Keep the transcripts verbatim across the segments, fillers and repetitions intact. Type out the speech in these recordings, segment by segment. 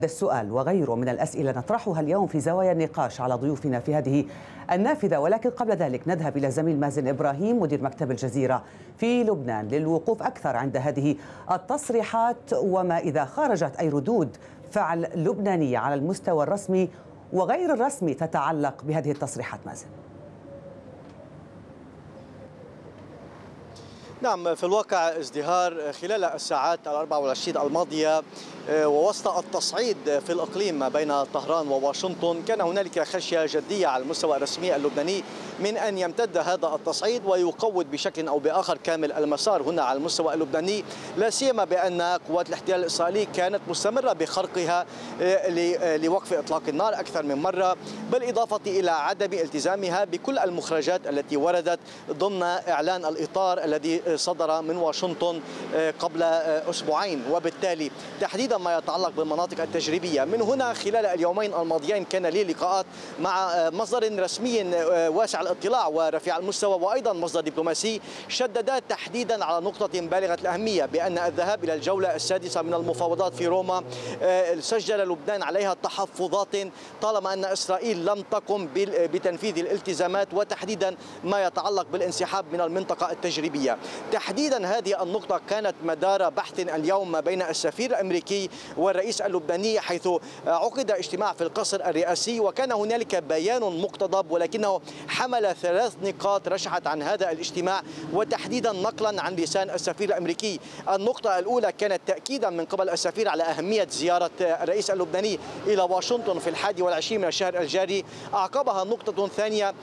السؤال وغيره من الأسئلة نطرحها اليوم في زوايا النقاش على ضيوفنا في هذه النافذة، ولكن قبل ذلك نذهب إلى زميل مازن إبراهيم مدير مكتب الجزيرة في لبنان للوقوف أكثر عند هذه التصريحات وما إذا خرجت أي ردود فعل لبنانية على المستوى الرسمي وغير الرسمي تتعلق بهذه التصريحات. مازن. نعم، في الواقع ازدهار خلال الساعات الأربع والعشرين الماضية ووسط التصعيد في الإقليم بين طهران وواشنطن كان هنالك خشية جدية على المستوى الرسمي اللبناني من أن يمتد هذا التصعيد ويقوض بشكل أو بآخر كامل المسار هنا على المستوى اللبناني، لا سيما بأن قوات الاحتلال الإسرائيلي كانت مستمرة بخرقها لوقف إطلاق النار أكثر من مرة، بالإضافة إلى عدم التزامها بكل المخرجات التي وردت ضمن إعلان الإطار الذي صدر من واشنطن قبل أسبوعين. وبالتالي تحديدا ما يتعلق بالمناطق التجريبية، من هنا خلال اليومين الماضيين كان لي لقاءات مع مصدر رسمي واسع الاطلاع ورفيع المستوى وأيضا مصدر دبلوماسي شدد تحديدا على نقطة بالغة الأهمية بأن الذهاب إلى الجولة السادسة من المفاوضات في روما سجل لبنان عليها تحفظات طالما أن إسرائيل لم تقم بتنفيذ الالتزامات وتحديدا ما يتعلق بالانسحاب من المنطقة التجريبية. تحديدا هذه النقطة كانت مدار بحث اليوم بين السفير الأمريكي والرئيس اللبناني، حيث عقد اجتماع في القصر الرئاسي وكان هنالك بيان مقتضب ولكنه حمل ثلاث نقاط رشحت عن هذا الاجتماع وتحديدا نقلا عن لسان السفير الأمريكي. النقطة الأولى كانت تأكيدا من قبل السفير على أهمية زيارة الرئيس اللبناني إلى واشنطن في الحادي والعشرين من الشهر الجاري. أعقبها نقطة ثانية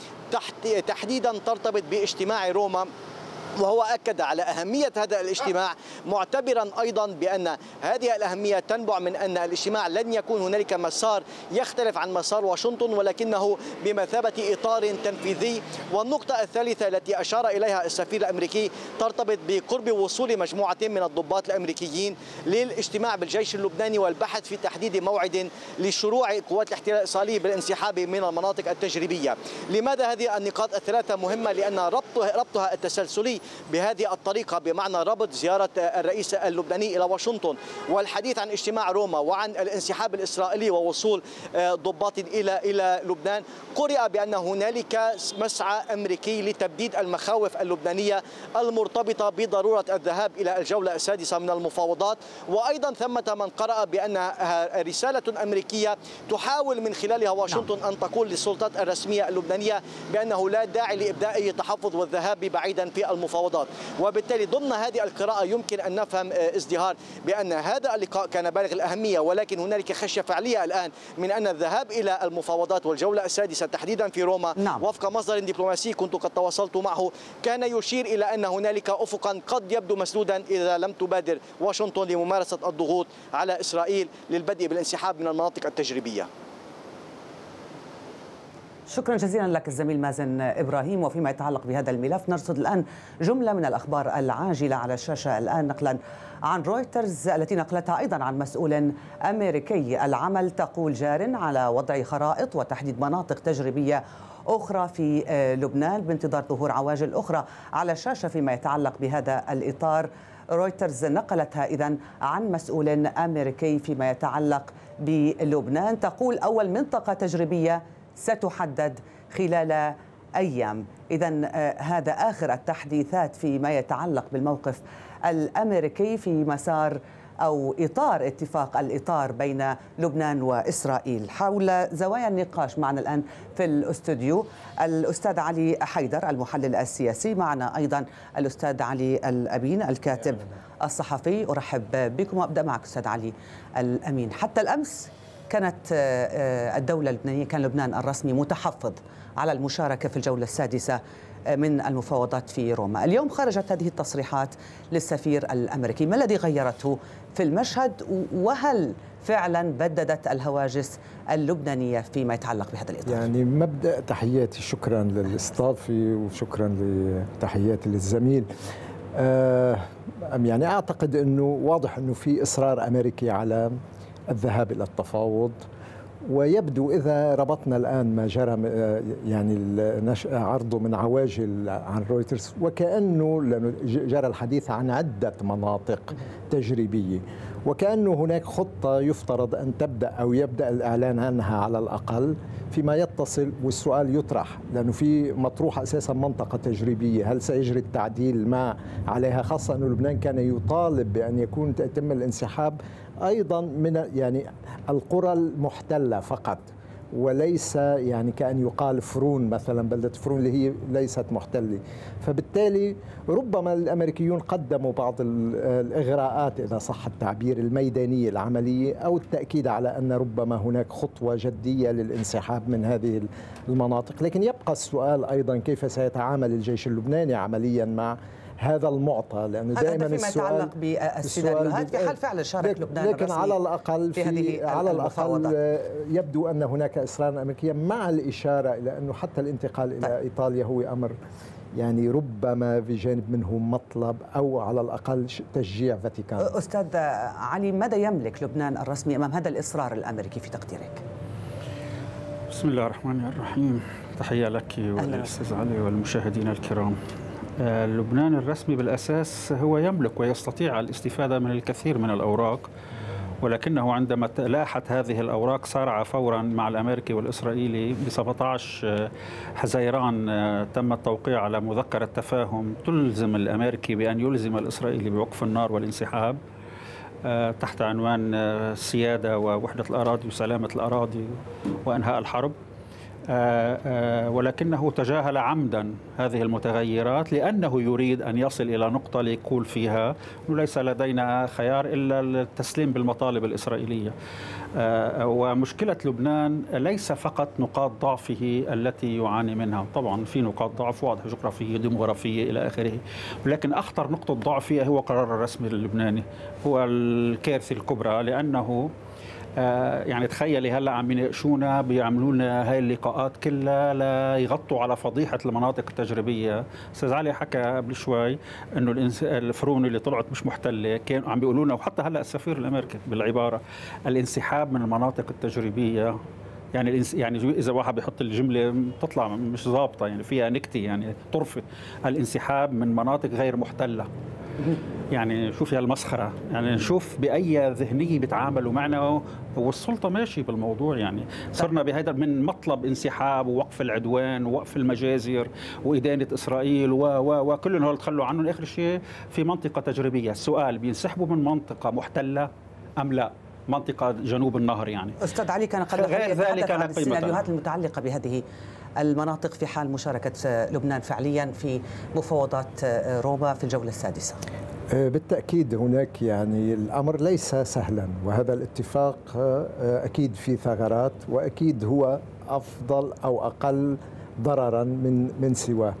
تحديدا ترتبط باجتماع روما، وهو أكد على أهمية هذا الاجتماع معتبرا أيضا بأن هذه الأهمية تنبع من أن الاجتماع لن يكون هنالك مسار يختلف عن مسار واشنطن ولكنه بمثابة إطار تنفيذي. والنقطة الثالثة التي أشار إليها السفير الأمريكي ترتبط بقرب وصول مجموعة من الضباط الأمريكيين للاجتماع بالجيش اللبناني والبحث في تحديد موعد لشروع قوات الاحتلال الإسرائيلي بالانسحاب من المناطق التجريبية. لماذا هذه النقاط الثلاثة مهمة؟ لأن ربطها, ربطها التسلسلي بهذه الطريقة بمعنى ربط زيارة الرئيس اللبناني إلى واشنطن والحديث عن اجتماع روما وعن الانسحاب الإسرائيلي ووصول ضباط إلى إلى لبنان، قرئ بأن هنالك مسعى أمريكي لتبديد المخاوف اللبنانية المرتبطة بضرورة الذهاب إلى الجولة السادسة من المفاوضات. وأيضا ثمة من قرأ بأنها رسالة أمريكية تحاول من خلالها واشنطن أن تقول للسلطات الرسمية اللبنانية بأنه لا داعي لإبداء أي تحفظ والذهاب بعيدا في المفاوضات. وبالتالي ضمن هذه القراءة يمكن أن نفهم ازدهار بأن هذا اللقاء كان بالغ الأهمية، ولكن هنالك خشية فعلية الآن من أن الذهاب إلى المفاوضات والجولة السادسة تحديدا في روما. نعم. وفق مصدر دبلوماسي كنت قد تواصلت معه كان يشير إلى أن هنالك أفقا قد يبدو مسدودا إذا لم تبادر واشنطن لممارسة الضغوط على إسرائيل للبدء بالانسحاب من المناطق التجريبية. شكرا جزيلا لك الزميل مازن إبراهيم. وفيما يتعلق بهذا الملف نرصد الآن جملة من الأخبار العاجلة على الشاشة الآن نقلا عن رويترز التي نقلتها أيضا عن مسؤول أمريكي. العمل تقول جار على وضع خرائط وتحديد مناطق تجريبية أخرى في لبنان بانتظار ظهور عواجل أخرى على الشاشة فيما يتعلق بهذا الإطار. رويترز نقلتها إذن عن مسؤول أمريكي فيما يتعلق بلبنان، تقول أول منطقة تجريبية ستحدد خلال أيام. إذن هذا آخر التحديثات فيما يتعلق بالموقف الأمريكي في مسار أو إطار اتفاق الإطار بين لبنان وإسرائيل. حول زوايا النقاش معنا الآن في الاستوديو الأستاذ علي حيدر المحلل السياسي، معنا أيضا الأستاذ علي الأمين الكاتب الصحفي. أرحب بكم وأبدأ معك أستاذ علي الأمين. حتى الأمس كانت الدولة اللبنانية كان لبنان الرسمي متحفظ على المشاركة في الجولة السادسة من المفاوضات في روما. اليوم خرجت هذه التصريحات للسفير الأمريكي، ما الذي غيرته في المشهد وهل فعلا بددت الهواجس اللبنانية فيما يتعلق بهذا الإطار؟ يعني مبدأ تحياتي، شكرا للاستضافة وشكرا لتحياتي للزميل. آه يعني أعتقد أنه واضح أنه في إصرار أمريكي على الذهاب إلى التفاوض، ويبدو إذا ربطنا الآن ما جرى يعني عرضه من عواجل عن رويترز وكأنه جرى الحديث عن عدة مناطق تجريبية، وكأنه هناك خطة يفترض أن تبدأ أو يبدأ الإعلان عنها على الأقل فيما يتصل، والسؤال يطرح لأنه في مطروح أساسا منطقة تجريبية، هل سيجري التعديل ما عليها، خاصة أن لبنان كان يطالب بأن يكون يتم الانسحاب أيضا من يعني القرى المحتلة فقط، وليس يعني كأن يقال فرون مثلا، بلدة فرون اللي هي ليست محتلة. فبالتالي ربما الأمريكيون قدموا بعض الإغراءات إذا صح التعبير الميدانية العملية، أو التأكيد على أن ربما هناك خطوة جدية للانسحاب من هذه المناطق. لكن يبقى السؤال أيضا كيف سيتعامل الجيش اللبناني عمليا مع هذا المعطى، لأنه دائما فيما يتعلق بالسيناريوهات في حال فعلا شارك لبنان لكن على الأقل في, في على الأقل يبدو أن هناك إصرار أمريكي مع الإشارة إلى أنه حتى الانتقال إلى طيب. إيطاليا هو أمر يعني ربما بجانب منه مطلب أو على الأقل تشجيع فاتيكان. أستاذ علي، ماذا يملك لبنان الرسمي أمام هذا الإصرار الأمريكي في تقديرك؟ بسم الله الرحمن الرحيم، تحية لك والأستاذ علي والمشاهدين الكرام. لبنان الرسمي بالأساس هو يملك ويستطيع الاستفادة من الكثير من الأوراق، ولكنه عندما تلاحت هذه الأوراق سارع فورا مع الأمريكي والإسرائيلي. ب سبعة عشر حزيران تم التوقيع على مذكرة تفاهم تلزم الأمريكي بأن يلزم الإسرائيلي بوقف النار والانسحاب تحت عنوان السيادة ووحدة الأراضي وسلامة الأراضي وإنهاء الحرب. آآ آآ ولكنه تجاهل عمدا هذه المتغيرات لأنه يريد أن يصل إلى نقطة ليقول فيها أنه ليس لدينا خيار إلا التسليم بالمطالب الإسرائيلية. ومشكلة لبنان ليس فقط نقاط ضعفه التي يعاني منها، طبعا في نقاط ضعف واضحة جغرافية ديموغرافية إلى آخره، ولكن أخطر نقطة ضعف هو قرار الرسمي اللبناني، هو الكارثة الكبرى. لأنه آه يعني تخيلي هلا عم يناقشونا بيعملوا لنا هاي اللقاءات كلها ليغطوا على فضيحه المناطق التجريبيه. استاذ علي حكى قبل شوي انه الفرون اللي طلعت مش محتله كانوا عم بيقولوا لنا، وحتى هلا السفير الامريكي بالعباره الانسحاب من المناطق التجريبيه. يعني يعني اذا واحد بيحط الجمله بتطلع مش ضابطه، يعني فيها نكته، يعني طرفه. الانسحاب من مناطق غير محتله، يعني شوف يا المسخرة، يعني نشوف بأي ذهنية بيتعاملوا معنا، والسلطة ماشي بالموضوع. يعني صرنا بهذا من مطلب انسحاب ووقف العدوان ووقف المجازر وإدانة إسرائيل و و وكلهم هول تخلوا عنهم. آخر شيء في منطقة تجريبية، السؤال بينسحبوا من منطقة محتلة أم لا؟ منطقة جنوب النهر. يعني أستاذ علي كان قد غير ذلك عن السيناريوهات المتعلقة بهذه المناطق في حال مشاركة لبنان فعليا في مفاوضات روما في الجولة السادسة. بالتأكيد هناك يعني الأمر ليس سهلا، وهذا الاتفاق أكيد فيه ثغرات، وأكيد هو أفضل أو أقل ضررا من من سواه.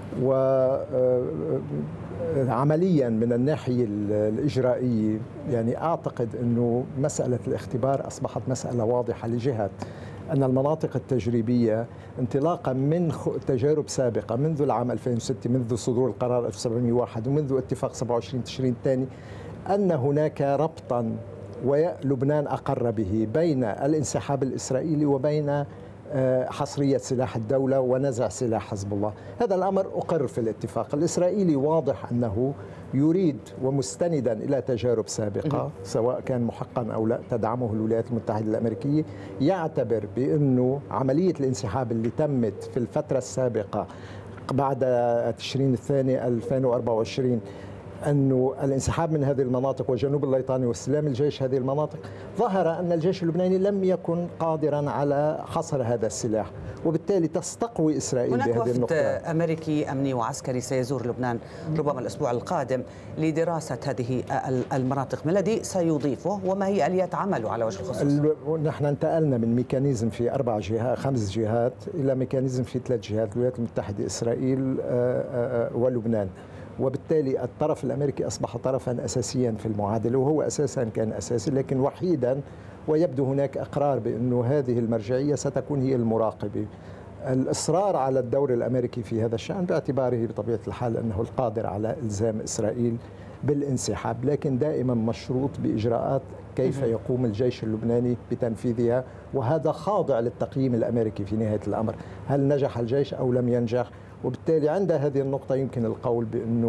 وعمليا من الناحية الإجرائية يعني أعتقد أنه مسألة الاختبار أصبحت مسألة واضحة لجهات أن المناطق التجريبية انطلاقا من تجارب سابقة منذ العام ألفين وستة، منذ صدور القرار ألف وسبعمئة وواحد ومنذ اتفاق سبعة وعشرين تشرين الثاني، أن هناك ربطا ولبنان أقر به بين الانسحاب الإسرائيلي وبين حصرية سلاح الدولة ونزع سلاح حزب الله. هذا الأمر أقر في الاتفاق الإسرائيلي. واضح أنه يريد ومستندا إلى تجارب سابقة سواء كان محقا أو لا تدعمه الولايات المتحدة الأمريكية، يعتبر بأنه عملية الانسحاب اللي تمت في الفترة السابقة بعد تشرين الثاني ألفين وأربعة وعشرين أنه الانسحاب من هذه المناطق وجنوب الليطاني واستلام الجيش هذه المناطق، ظهر أن الجيش اللبناني لم يكن قادرا على حصر هذا السلاح، وبالتالي تستقوي إسرائيل بهذه النقطة. هناك وفد أمريكي أمني وعسكري سيزور لبنان ربما الأسبوع القادم لدراسة هذه المناطق، ما الذي سيضيفه وما هي آليات عمله على وجه الخصوص؟ نحن انتقلنا من ميكانيزم في أربع جهات خمس جهات إلى ميكانيزم في ثلاث جهات، الولايات المتحدة، إسرائيل ولبنان. وبالتالي الطرف الأمريكي أصبح طرفا أساسيا في المعادلة، وهو أساسا كان أساسي لكن وحيدا، ويبدو هناك إقرار بأنه هذه المرجعية ستكون هي المراقبة. الإصرار على الدور الأمريكي في هذا الشأن باعتباره بطبيعة الحال أنه القادر على إلزام إسرائيل بالانسحاب، لكن دائما مشروط بإجراءات كيف يقوم الجيش اللبناني بتنفيذها، وهذا خاضع للتقييم الأمريكي في نهاية الأمر، هل نجح الجيش أو لم ينجح. وبالتالي عند هذه النقطة يمكن القول بأنه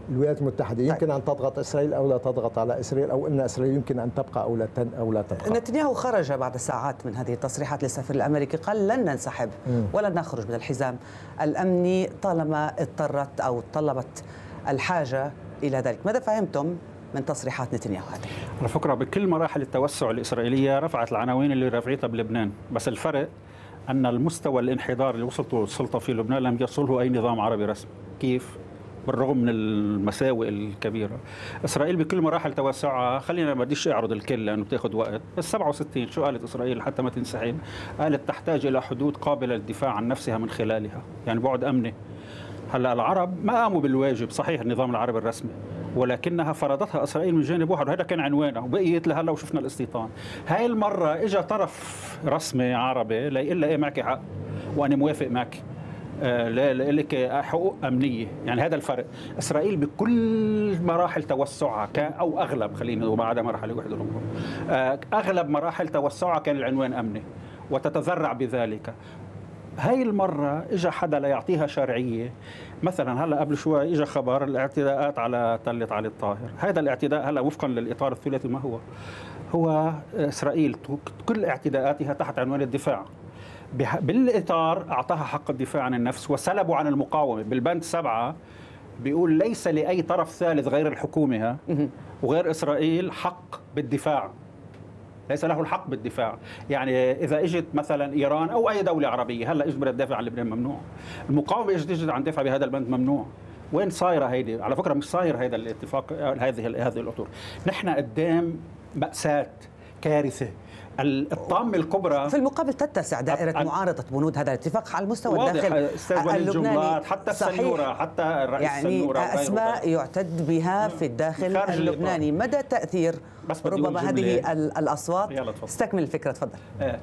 الولايات المتحدة يمكن أن تضغط إسرائيل أو لا تضغط على إسرائيل، أو أن إسرائيل يمكن أن تبقى أو لا تن أو لا تبقى. نتنياهو خرج بعد ساعات من هذه التصريحات للسفير الأمريكي، قال لن ننسحب ولن نخرج من الحزام الأمني طالما اضطرت أو طلبت الحاجة إلى ذلك. ماذا فهمتم من تصريحات نتنياهو هذه؟ على فكرة بكل مراحل التوسع الإسرائيلية رفعت العناوين اللي رفعتها بلبنان، بس الفرق أن المستوى الانحدار اللي وصلته السلطة في لبنان لم يصله أي نظام عربي رسمي. كيف؟ بالرغم من المساوئ الكبيرة. إسرائيل بكل مراحل توسعها، خلينا ما بديش أعرض الكل لأنه بتاخذ وقت، بس سبعة وستين شو قالت إسرائيل حتى ما تنسحب؟ قالت تحتاج إلى حدود قابلة للدفاع عن نفسها من خلالها، يعني بعد أمني. هلا العرب ما قاموا بالواجب، صحيح النظام العربي الرسمي، ولكنها فرضتها إسرائيل من جانب واحد، وهذا كان عنوانه، وبقيت لهلا وشفنا الاستيطان. هاي المرة إجا طرف رسمي عربي ليقول لها إيه معك حق وأنا موافق معك، لك حقوق أمنية. يعني هذا الفرق. إسرائيل بكل مراحل توسعها كان، أو أغلب، خلينا وما عدا مرحلة واحدة الأمور، أغلب مراحل توسعها كان العنوان أمني وتتذرع بذلك. هاي المرة إجا حدا ليعطيها شرعية. مثلا هلا قبل شوي إجا خبر الاعتداءات على تلة علي الطاهر. هذا الاعتداء هلا وفقا للإطار الثلاثي ما هو هو إسرائيل كل اعتداءاتها تحت عنوان الدفاع. بالإطار أعطاها حق الدفاع عن النفس وسلبوا عن المقاومة. بالبند سبعة بيقول ليس لأي طرف ثالث غير الحكومة وغير إسرائيل حق بالدفاع، ليس له الحق بالدفاع. يعني إذا إجت مثلا إيران أو أي دولة عربية هلا إجبرت تدافع عن لبنان ممنوع، المقاومة إجت إجت عن دفع بهذا البند ممنوع. وين صايرة هيدي؟ على فكرة مش صاير هذا الاتفاق، هذه هذه الأطر. نحن قدام مأساة، كارثة. الطامة الكبرى في المقابل تتسع دائرة معارضة بنود هذا الاتفاق على المستوى الداخلي اللبناني، حتى السنورة، حتى الرئيس يعني السنورة، أسماء يعتد بها في الداخل اللبناني. مدى تأثير ربما هذه الأصوات؟ استكمل الفكرة تفضل.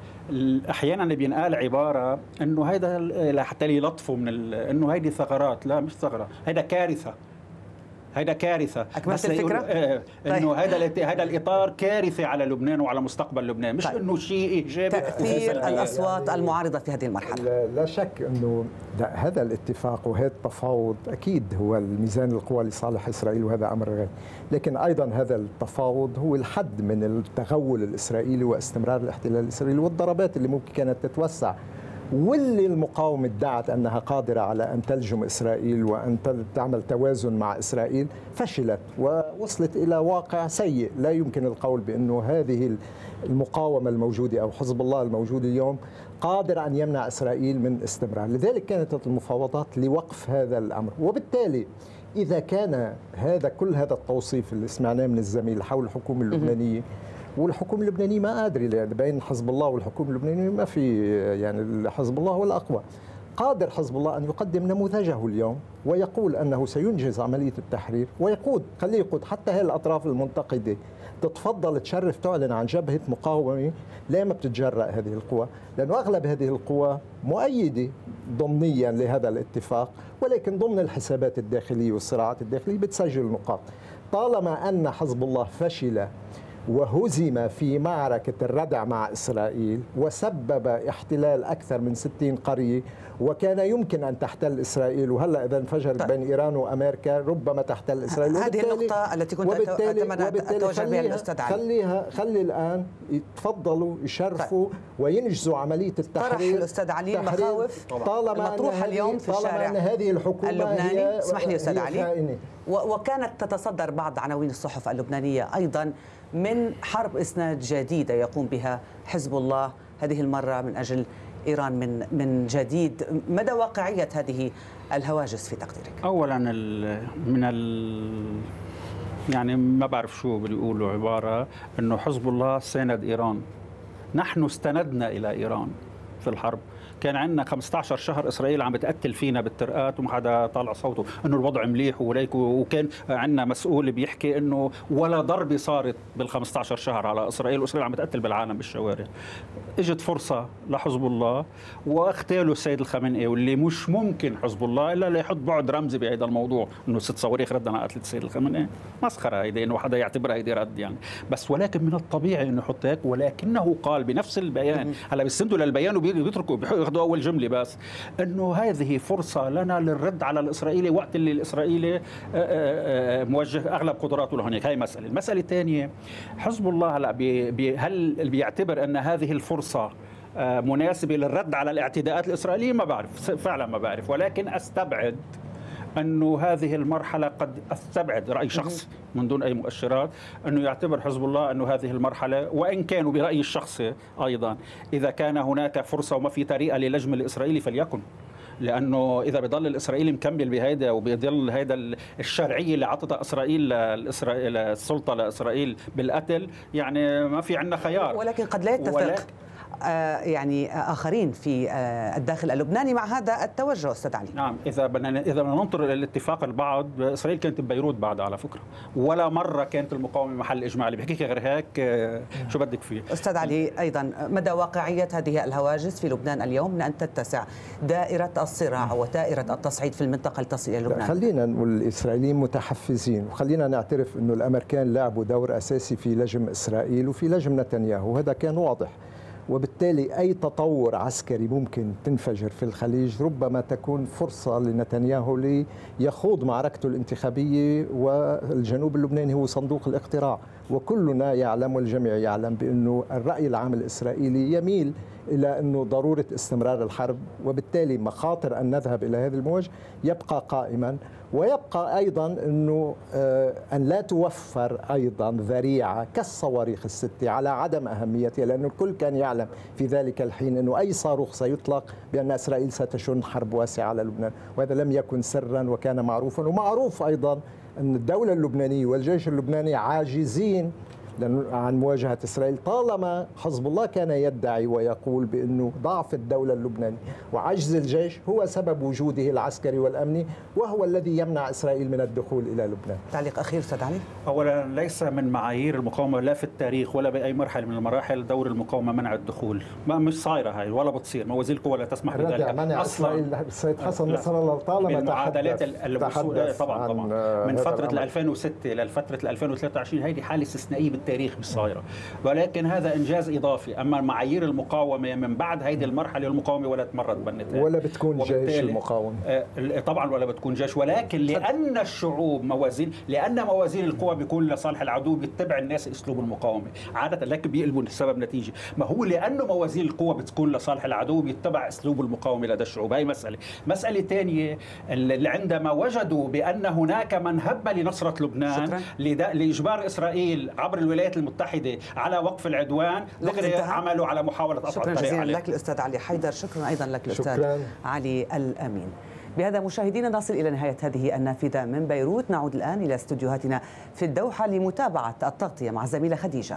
أحيانا بينقال عبارة أنه هذا حتى يلطفوا من أنه هيدي ثغرات. لا مش ثغرة، هذا كارثة، هذا كارثة. أكملت الفكرة؟ آه انه هذا هذا الاطار كارثه على لبنان وعلى مستقبل لبنان، مش طيب. انه شيء ايجابي. تأثير الاصوات يعني المعارضة في هذه المرحلة. لا شك انه هذا الاتفاق وهذا التفاوض اكيد هو الميزان القوى لصالح اسرائيل، وهذا امر غير، لكن ايضا هذا التفاوض هو الحد من التغول الاسرائيلي واستمرار الاحتلال الاسرائيلي والضربات اللي ممكن كانت تتوسع، واللي المقاومة ادعت أنها قادرة على أن تلجم إسرائيل وأن تعمل توازن مع إسرائيل، فشلت ووصلت إلى واقع سيء. لا يمكن القول بأنه هذه المقاومة الموجودة أو حزب الله الموجود اليوم قادر أن يمنع إسرائيل من استمرار. لذلك كانت المفاوضات لوقف هذا الأمر. وبالتالي إذا كان هذا كل هذا التوصيف اللي سمعناه من الزميل حول الحكومة اللبنانية، والحكومة اللبنانية ما قادرة، يعني بين حزب الله والحكومة اللبنانية ما في، يعني حزب الله هو الأقوى. قادر حزب الله أن يقدم نموذجه اليوم ويقول أنه سينجز عملية التحرير ويقود، خليه يقود حتى هي الأطراف المنتقدة تتفضل تشرف تعلن عن جبهة مقاومة. لا ما بتتجرأ هذه القوى، لأنه أغلب هذه القوى مؤيدة ضمنيا لهذا الاتفاق، ولكن ضمن الحسابات الداخلية والصراعات الداخلية بتسجل نقاط. طالما أن حزب الله فشل وهزم في معركة الردع مع إسرائيل وسبب احتلال أكثر من ستين قرية، وكان يمكن أن تحتل إسرائيل، وهلا إذا انفجرت بين إيران وأمريكا ربما تحتل إسرائيل. هذه النقطة التي كنت أتمنى أتوجه بها الأستاذ علي. خليها خلي الآن يتفضلوا يشرفوا طيب. وينجزوا عملية التحرير. طرح الأستاذ علي المخاوف طالما المطروحة اليوم في الشارع طالما أن هذه الحكومة اللبناني. اسمح لي أستاذ علي. خائنة. وكانت تتصدر بعض عناوين الصحف اللبنانية أيضا من حرب إسناد جديدة يقوم بها حزب الله هذه المرة من أجل إيران من من جديد. مدى واقعية هذه الهواجس في تقديرك؟ أولا ال من ال يعني ما بعرف شو بيقولوا عبارة أنه حزب الله ساند إيران. نحن استندنا إلى إيران في الحرب. كان عندنا خمسة عشر شهر إسرائيل عم بتقتل فينا بالترقات وما حدا طالع صوته انه الوضع مليح وليك، وكان عندنا مسؤول بيحكي انه ولا ضربه صارت بال خمسة عشر شهر على اسرائيل، واسرائيل عم بتقتل بالعالم بالشوارع. اجت فرصه لحزب الله واغتالوا السيد الخامنئي، واللي مش ممكن حزب الله الا ليحط بعد رمزي بهذا الموضوع، انه ست صواريخ ردنا على قتله السيد الخامنئي. مسخره هيدي انه حدا يعتبرها هيدي رد يعني، بس ولكن من الطبيعي انه يحط هيك. ولكنه قال بنفس البيان، هلا بيستندوا للبيان بيتركوا بياخذوا اول جمله بس انه هذه فرصه لنا للرد على الاسرائيلي وقت اللي الاسرائيلي موجه اغلب قدراته لهناك. هاي مساله. المساله الثانيه حزب الله هلا بي هل بيعتبر ان هذه الفرصه مناسبه للرد على الاعتداءات الاسرائيليه؟ ما بعرف، فعلا ما بعرف، ولكن استبعد أنه هذه المرحلة قد أستبعد رأي شخصي من دون أي مؤشرات أنه يعتبر حزب الله أنه هذه المرحلة، وإن كانوا برأيي الشخصي أيضا إذا كان هناك فرصة وما في طريقة للجم الإسرائيلي فليكن، لأنه إذا بيضل الإسرائيلي مكمل بهذا وبيضل هذا الشرعية اللي عطتها إسرائيل لإسرائيل السلطة لإسرائيل بالقتل، يعني ما في عندنا خيار. ولكن قد لا يتفق ولكن آه يعني آخرين في آه الداخل اللبناني مع هذا التوجه أستاذ علي. نعم، إذا بدنا إذا بدنا ننظر للاتفاق البعض، إسرائيل كانت ببيروت بعد على فكرة، ولا مرة كانت المقاومة محل إجماع. اللي بحكيك غير هيك آه شو بدك فيه؟ أستاذ علي، أيضا مدى واقعية هذه الهواجس في لبنان اليوم من أن تتسع دائرة الصراع ودائرة التصعيد في المنطقة لتصل إلى لبنان؟ خلينا نقول الإسرائيليين متحفزين، وخلينا نعترف أنه الأمريكان لعبوا دور أساسي في لجم إسرائيل وفي لجم نتنياهو، وهذا كان واضح. وبالتالي أي تطور عسكري ممكن تنفجر في الخليج ربما تكون فرصة لنتنياهو ليخوض معركته الانتخابية، والجنوب اللبناني هو صندوق الاقتراع، وكلنا يعلم والجميع يعلم بأنه الرأي العام الإسرائيلي يميل إلى أنه ضرورة استمرار الحرب، وبالتالي مخاطر أن نذهب إلى هذه المواجهة يبقى قائما. ويبقى أيضا أنه أن لا توفر أيضا ذريعة كالصواريخ الستة على عدم أهميتها، لأن الكل كان يعلم في ذلك الحين أنه أي صاروخ سيطلق بأن إسرائيل ستشن حرب واسعة على لبنان، وهذا لم يكن سرا وكان معروفا. ومعروف أيضا أن الدولة اللبنانية والجيش اللبناني عاجزين عن مواجهة إسرائيل، طالما حزب الله كان يدعي ويقول بأنه ضعف الدولة اللبنانية وعجز الجيش هو سبب وجوده العسكري والأمني، وهو الذي يمنع إسرائيل من الدخول إلى لبنان. تعليق أخير أستاذ علي. أولا، ليس من معايير المقاومة لا في التاريخ ولا بأي مرحلة من المراحل دور المقاومة منع الدخول، ما مش صايرة هاي ولا بتصير، موازين القوى لا تسمح بذلك منع إسرائيل. السيد حسن نصر الله طالما المعادلات الوصول طبعا طبعا من فترة ألفين وستة لفترة ألفين وثلاثة وعشرين هذه حالة استثنائية بالتاريخ مش صايرة، ولكن هذا إنجاز إضافي. أما معايير المقاومة من بعد هذه المرحلة المقاومة ولا تمرد بنتها ولا بتكون جيش المقاومة طبعا ولا بتكون جيش، ولكن لأن الشعوب موازين لأن موازين القوى بيكون لصالح العدو بيتبع الناس أسلوب المقاومة عادة، لكن بيقلبوا السبب نتيجة. ما هو لأنه موازين القوى بتكون لصالح العدو بيتبع أسلوب المقاومة لدى الشعوب. هاي مسألة. مسألة ثانية اللي عندما وجدوا بأن هناك من هب لنصرة لبنان لإجبار إسرائيل عبر الولايات المتحدة على وقف العدوان، دغري عملوا على محاولة قطع الطريق. شكرا جزيلا لك الأستاذ علي حيدر، شكرا أيضا لك الأستاذ شكرا. علي الأمين. بهذا مشاهدينا نصل إلى نهاية هذه النافذة من بيروت. نعود الآن إلى استوديوهاتنا في الدوحة لمتابعة التغطية مع الزميلة خديجة.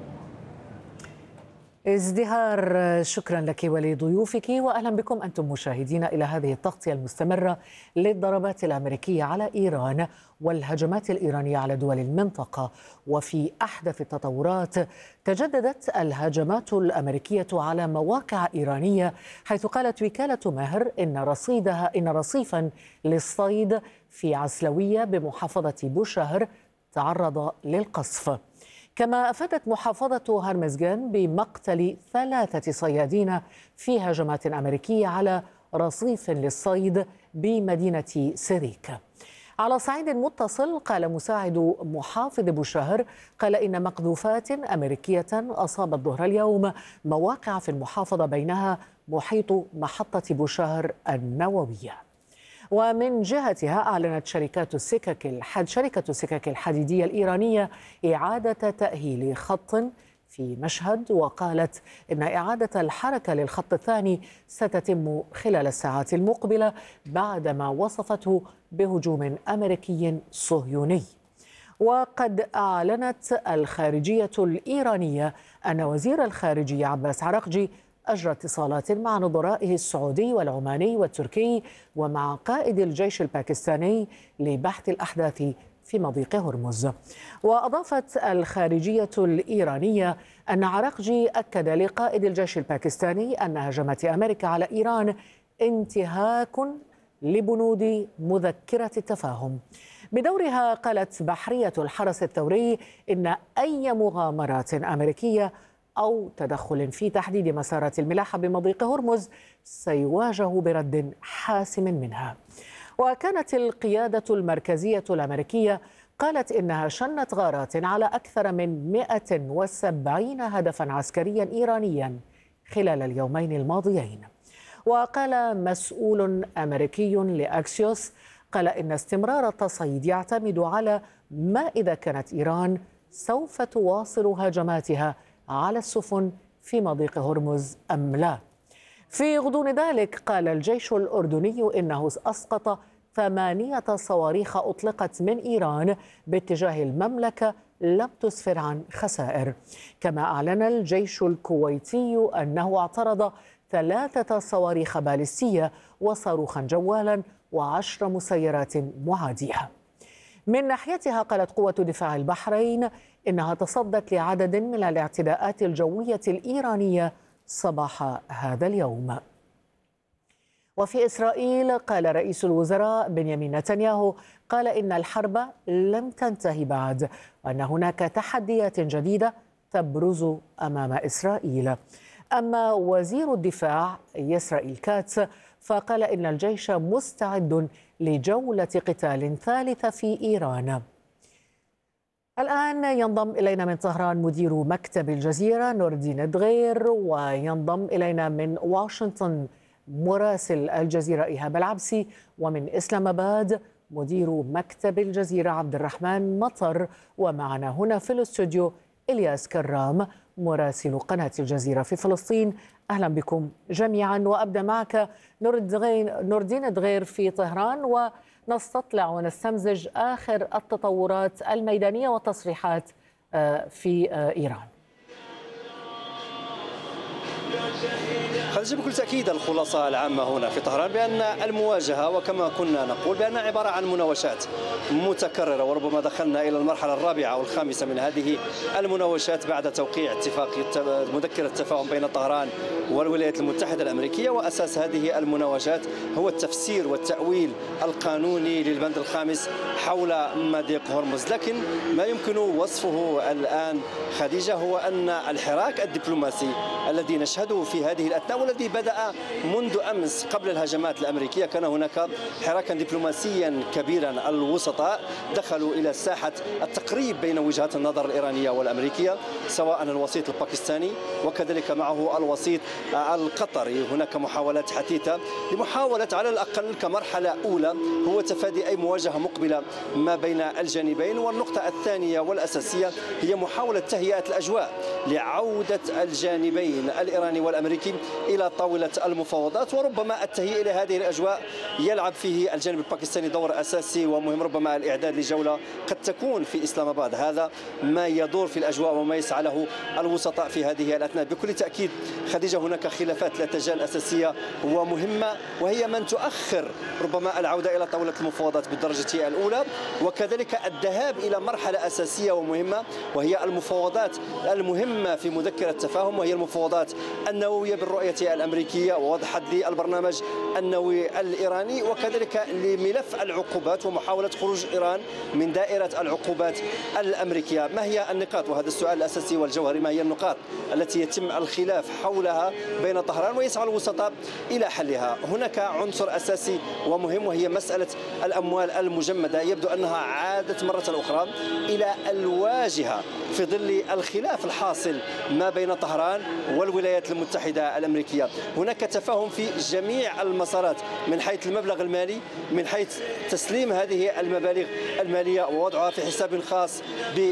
ازدهار، شكرا لك ولضيوفك، واهلا بكم انتم مشاهدينا الى هذه التغطيه المستمره للضربات الامريكيه على ايران والهجمات الايرانيه على دول المنطقه. وفي احدث التطورات تجددت الهجمات الامريكيه على مواقع ايرانيه، حيث قالت وكاله ماهر ان رصيدها ان رصيفا للصيد في عسلويه بمحافظه بوشهر تعرض للقصف. كما أفادت محافظة هرمزجان بمقتل ثلاثة صيادين في هجمات أمريكية على رصيف للصيد بمدينة سيريك. على صعيد متصل، قال مساعد محافظ بوشهر قال إن مقذوفات أمريكية أصابت ظهر اليوم مواقع في المحافظة، بينها محيط محطة بوشهر النووية. ومن جهتها أعلنت شركات السكك الحد شركة السكك الحديدية الإيرانية إعادة تأهيل خط في مشهد، وقالت إن إعادة الحركة للخط الثاني ستتم خلال الساعات المقبلة بعدما وصفته بهجوم أمريكي صهيوني. وقد أعلنت الخارجية الإيرانية أن وزير الخارجية عباس عراقجي أجرى اتصالات مع نظرائه السعودي والعماني والتركي ومع قائد الجيش الباكستاني لبحث الأحداث في مضيق هرمز. وأضافت الخارجية الإيرانية أن عراقجي أكد لقائد الجيش الباكستاني أن هجمات أمريكا على إيران انتهاك لبنود مذكرة التفاهم. بدورها قالت بحرية الحرس الثوري إن أي مغامرات أمريكية أو تدخل في تحديد مسارات الملاحة بمضيق هرمز سيواجه برد حاسم منها. وكانت القيادة المركزية الأمريكية قالت إنها شنت غارات على أكثر من مئة وسبعين هدفا عسكريا إيرانيا خلال اليومين الماضيين. وقال مسؤول أمريكي لأكسيوس قال إن استمرار التصعيد يعتمد على ما إذا كانت إيران سوف تواصل هجماتها على السفن في مضيق هرمز أم لا. في غضون ذلك قال الجيش الأردني إنه أسقط ثمانية صواريخ أطلقت من إيران باتجاه المملكة لم تسفر عن خسائر. كما أعلن الجيش الكويتي أنه اعترض ثلاثة صواريخ باليستية وصاروخا جوالا وعشر مسيرات معادية. من ناحيتها قالت قوة دفاع البحرين إنها تصدت لعدد من الاعتداءات الجوية الإيرانية صباح هذا اليوم. وفي إسرائيل قال رئيس الوزراء بنيامين نتنياهو قال إن الحرب لم تنتهي بعد وأن هناك تحديات جديدة تبرز أمام إسرائيل. أما وزير الدفاع يسرائيل كاتس فقال إن الجيش مستعد لجولة قتال ثالثة في إيران. الآن ينضم إلينا من طهران مدير مكتب الجزيرة نوردين دغير، وينضم إلينا من واشنطن مراسل الجزيرة إيهاب العبسي، ومن إسلام آباد مدير مكتب الجزيرة عبد الرحمن مطر، ومعنا هنا في الاستوديو إلياس كرام مراسل قناة الجزيرة في فلسطين. أهلا بكم جميعا، وأبدأ معك نوردين دغير في طهران ونستطلع ونستمزج آخر التطورات الميدانية والتصريحات في إيران. خرج بكل تأكيد الخلاصة العامة هنا في طهران بأن المواجهة وكما كنا نقول بأنها عبارة عن مناوشات متكررة، وربما دخلنا إلى المرحلة الرابعة أو الخامسة من هذه المناوشات بعد توقيع اتفاق مذكرة تفاهم بين طهران والولايات المتحدة الأمريكية. وأساس هذه المناوشات هو التفسير والتأويل القانوني للبند الخامس حول مضيق هرمز. لكن ما يمكن وصفه الآن خديجة هو أن الحراك الدبلوماسي الذي نشهده في هذه الأثناء والذي بدأ منذ أمس قبل الهجمات الأمريكية، كان هناك حراكا دبلوماسيا كبيرا. الوسطاء دخلوا إلى ساحة التقريب بين وجهات النظر الإيرانية والأمريكية، سواء الوسيط الباكستاني وكذلك معه الوسيط القطري. هناك محاولات حثيثة لمحاولة على الأقل كمرحلة أولى هو تفادي أي مواجهة مقبلة ما بين الجانبين. والنقطة الثانية والأساسية هي محاولة تهيئة الأجواء لعودة الجانبين الإيراني والأمريكي إلى طاولة المفاوضات، وربما التهيئة لهذه الأجواء يلعب فيه الجانب الباكستاني دور أساسي ومهم. ربما الإعداد لجولة قد تكون في إسلام آباد، هذا ما يدور في الأجواء وما يسعى له الوسطاء في هذه الأثناء. بكل تأكيد خديجة هناك خلافات لا تزال أساسية ومهمة، وهي من تؤخر ربما العودة إلى طاولة المفاوضات بالدرجة الأولى، وكذلك الذهاب إلى مرحلة أساسية ومهمة وهي المفاوضات المهمة في مذكرة التفاهم، وهي المفاوضات النووية بالرؤية الأمريكية ووضع حد للبرنامج النووي الإيراني، وكذلك لملف العقوبات ومحاولة خروج إيران من دائرة العقوبات الأمريكية. ما هي النقاط، وهذا السؤال الأساسي والجوهري، ما هي النقاط التي يتم الخلاف حولها بين طهران ويسعى الوسطاء إلى حلها؟ هناك عنصر أساسي ومهم وهي مسألة الأموال المجمدة. يبدو أنها عادت مرة أخرى إلى الواجهة في ظل الخلاف الحاصل ما بين طهران والولايات المتحدة الأمريكية. هناك تفاهم في جميع المسارات من حيث المبلغ المالي، من حيث تسليم هذه المبالغ المالية ووضعها في حساب خاص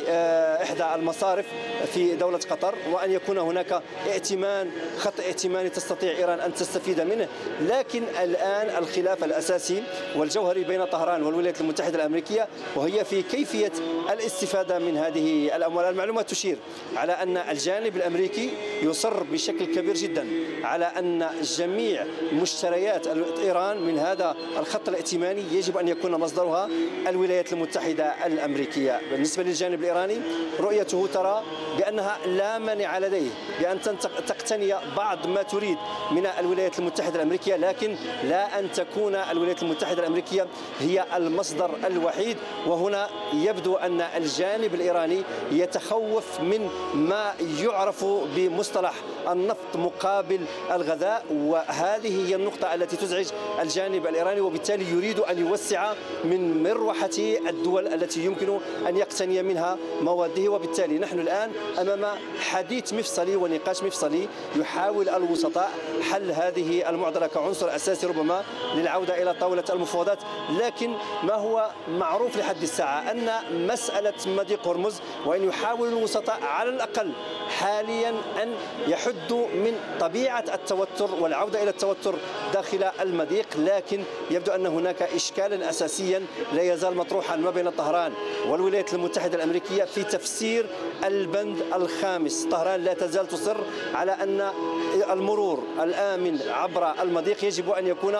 بإحدى المصارف في دولة قطر، وأن يكون هناك ائتمان خط ائتماني تستطيع إيران أن تستفيد منه. لكن الآن الخلاف الأساسي والجوهري بين طهران والولايات المتحدة الأمريكية وهي في كيفية الاستفادة من هذه الأموال. المعلومات تشير على أن الجانب الأمريكي يصر بشكل كبير جدا على أن جميع مشتريات إيران من هذا الخط الائتماني يجب أن يكون مصدرها الولايات المتحدة الأمريكية. بالنسبة للجانب الإيراني رؤيته ترى بأنها لا مانع لديه بأن تقتني بعض ما تريد من الولايات المتحدة الأمريكية، لكن لا أن تكون الولايات المتحدة الأمريكية هي المصدر الوحيد. وهنا يبدو أن الجانب الإيراني يتخوف من ما يعرف بمصطلح النفط مقابل الغذاء، وهذه هي النقطة التي تزعج الجانب الإيراني، وبالتالي يريد أن يوسع من مروحة الدول التي يمكن أن يقتني منها مواده. وبالتالي نحن الآن أمام حديث مفصلي ونقاش مفصلي يحاول الوسطاء حل هذه المعضلة كعنصر أساسي ربما للعودة إلى طاولة المفاوضات. لكن ما هو معروف لحد الساعة أن مسألة مضيق هرمز، وأن يحاول الوسطاء على الأقل حاليا أن يحدوا من طبيعة التوتر والعودة إلى التوتر داخل المضيق، لكن يبدو أن هناك إشكالا أساسيا لا يزال مطروحا ما بين طهران والولايات المتحدة الأمريكية في تفسير البند الخامس. طهران لا تزال تصر على أن المرور الآمن عبر المضيق يجب أن يكون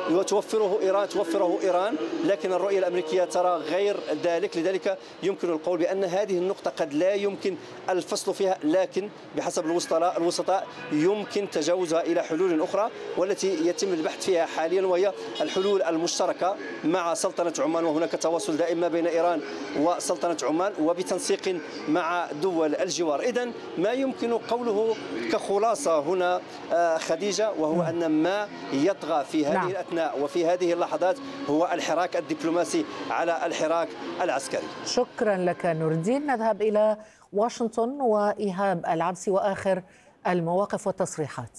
توفره إيران توفره إيران لكن الرؤية الأمريكية ترى غير ذلك. لذلك يمكن القول بأن هذه النقطة قد لا يمكن الفصل فيها، لكن بحسب الوسطاء الوسطاء يمكن تجاوزها إلى حلول أخرى والتي يتم البحث فيها حاليا، وهي الحلول المشتركة مع سلطنة عمان. وهناك تواصل دائم ما بين إيران وسلطنة عمان وبتنسيق مع دول الجوار. إذن ما يمكن قوله كخلاصة هنا خديجة وهو أن ما يطغى في هذه نعم. الأثناء وفي هذه اللحظات هو الحراك الدبلوماسي على الحراك العسكري. شكرا لك نور الدين. نذهب إلى واشنطن وإيهاب العبسي وآخر المواقف والتصريحات.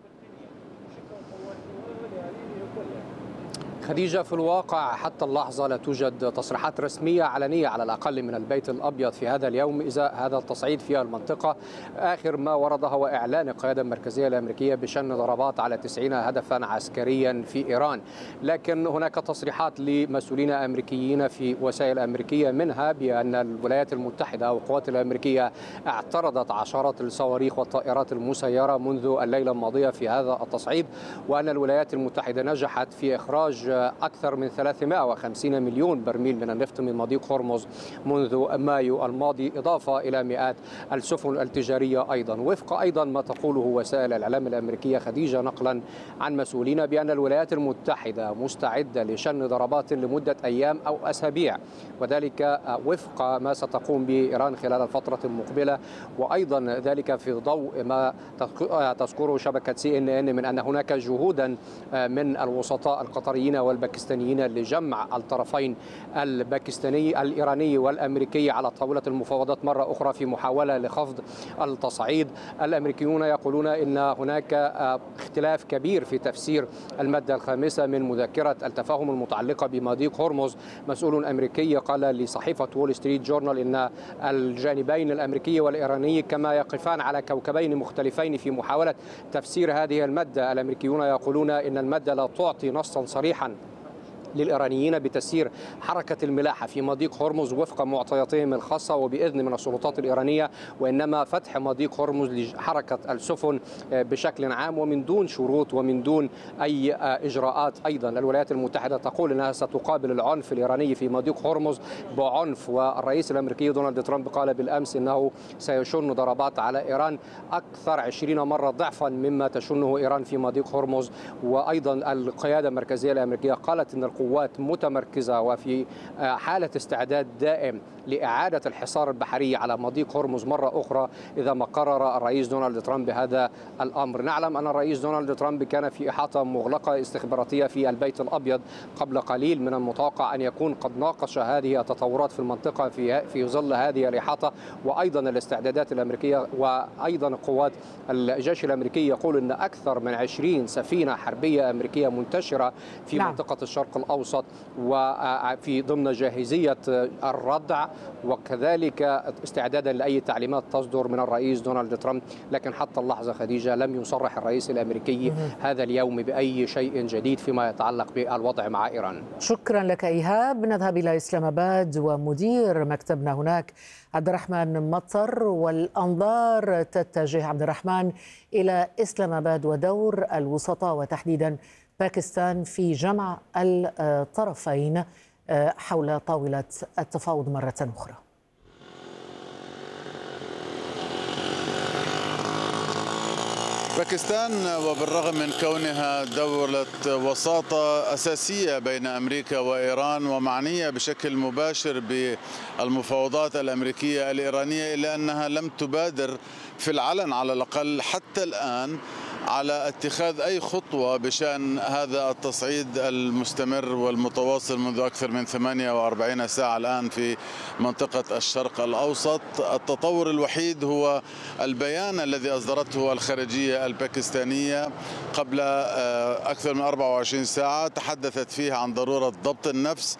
خديجة، في الواقع حتى اللحظة لا توجد تصريحات رسمية علنية على الأقل من البيت الأبيض في هذا اليوم إذا هذا التصعيد في المنطقة. آخر ما ورد هو إعلان القيادة المركزية الأمريكية بشن ضربات على تسعين هدفا عسكريا في إيران، لكن هناك تصريحات لمسؤولين أمريكيين في وسائل أمريكية منها بأن الولايات المتحدة أو القوات الأمريكية اعترضت عشرات الصواريخ والطائرات المسيرة منذ الليلة الماضية في هذا التصعيد، وأن الولايات المتحدة نجحت في إخراج أكثر من ثلاثمائة وخمسين مليون برميل من النفط من مضيق هرمز منذ مايو الماضي، إضافة إلى مئات السفن التجارية أيضا. وفق أيضا ما تقوله وسائل الإعلام الأمريكية خديجة نقلا عن مسؤولين بأن الولايات المتحدة مستعدة لشن ضربات لمدة أيام أو أسابيع، وذلك وفق ما ستقوم به إيران خلال الفترة المقبلة، وأيضا ذلك في ضوء ما تذكره شبكة سي إن إن من أن هناك جهودا من الوسطاء القطريين والباكستانيين لجمع الطرفين الباكستاني الإيراني والأمريكي على طاولة المفاوضات مرة أخرى في محاولة لخفض التصعيد. الأمريكيون يقولون إن هناك اختلاف كبير في تفسير المادة الخامسة من مذكرة التفاهم المتعلقة بمضيق هرمز. مسؤول أمريكي قال لصحيفة وول ستريت جورنال إن الجانبين الأمريكي والإيراني كما يقفان على كوكبين مختلفين في محاولة تفسير هذه المادة. الأمريكيون يقولون إن المادة لا تعطي نصا صريحا للإيرانيين بتسيير حركة الملاحة في مضيق هرمز وفق معطياتهم الخاصة وبإذن من السلطات الإيرانية، وإنما فتح مضيق هرمز لحركة السفن بشكل عام ومن دون شروط ومن دون أي إجراءات. أيضا الولايات المتحدة تقول أنها ستقابل العنف الإيراني في مضيق هرمز بعنف، والرئيس الأمريكي دونالد ترامب قال بالأمس أنه سيشن ضربات على إيران أكثر عشرين مرة ضعفا مما تشنه إيران في مضيق هرمز. وأيضا القيادة المركزية الأمريكية قالت أن القوات متمركزة وفي حالة استعداد دائم لإعادة الحصار البحري على مضيق هرمز مرة أخرى إذا ما قرر الرئيس دونالد ترامب بهذا الأمر. نعلم أن الرئيس دونالد ترامب كان في إحاطة مغلقة استخباراتية في البيت الأبيض قبل قليل، من المتوقع أن يكون قد ناقش هذه التطورات في المنطقة في في ظل هذه الإحاطة، وأيضا الاستعدادات الأمريكية وأيضا قوات الجيش الأمريكي يقول أن أكثر من عشرين سفينة حربية أمريكية منتشرة في نعم. منطقة الشرق الأوسط الأوسط وفي ضمن جاهزية الردع، وكذلك استعدادا لأي تعليمات تصدر من الرئيس دونالد ترامب. لكن حتى اللحظة خديجة لم يصرح الرئيس الأمريكي هذا اليوم بأي شيء جديد فيما يتعلق بالوضع مع إيران. شكرا لك إيهاب. نذهب إلى إسلام آباد ومدير مكتبنا هناك عبد الرحمن مطر، والأنظار تتجه عبد الرحمن إلى إسلام آباد ودور الوسطاء وتحديدا باكستان في جمع الطرفين حول طاولة التفاوض مرة أخرى. باكستان وبالرغم من كونها دولة وساطة أساسية بين أمريكا وإيران ومعنية بشكل مباشر بالمفاوضات الأمريكية الإيرانية، إلا أنها لم تبادر في العلن على الأقل حتى الآن على اتخاذ أي خطوة بشأن هذا التصعيد المستمر والمتواصل منذ أكثر من ثمانية وأربعين ساعة الآن في منطقة الشرق الأوسط. التطور الوحيد هو البيان الذي أصدرته الخارجية الباكستانية قبل أكثر من أربعة وعشرين ساعة، تحدثت فيه عن ضرورة ضبط النفس،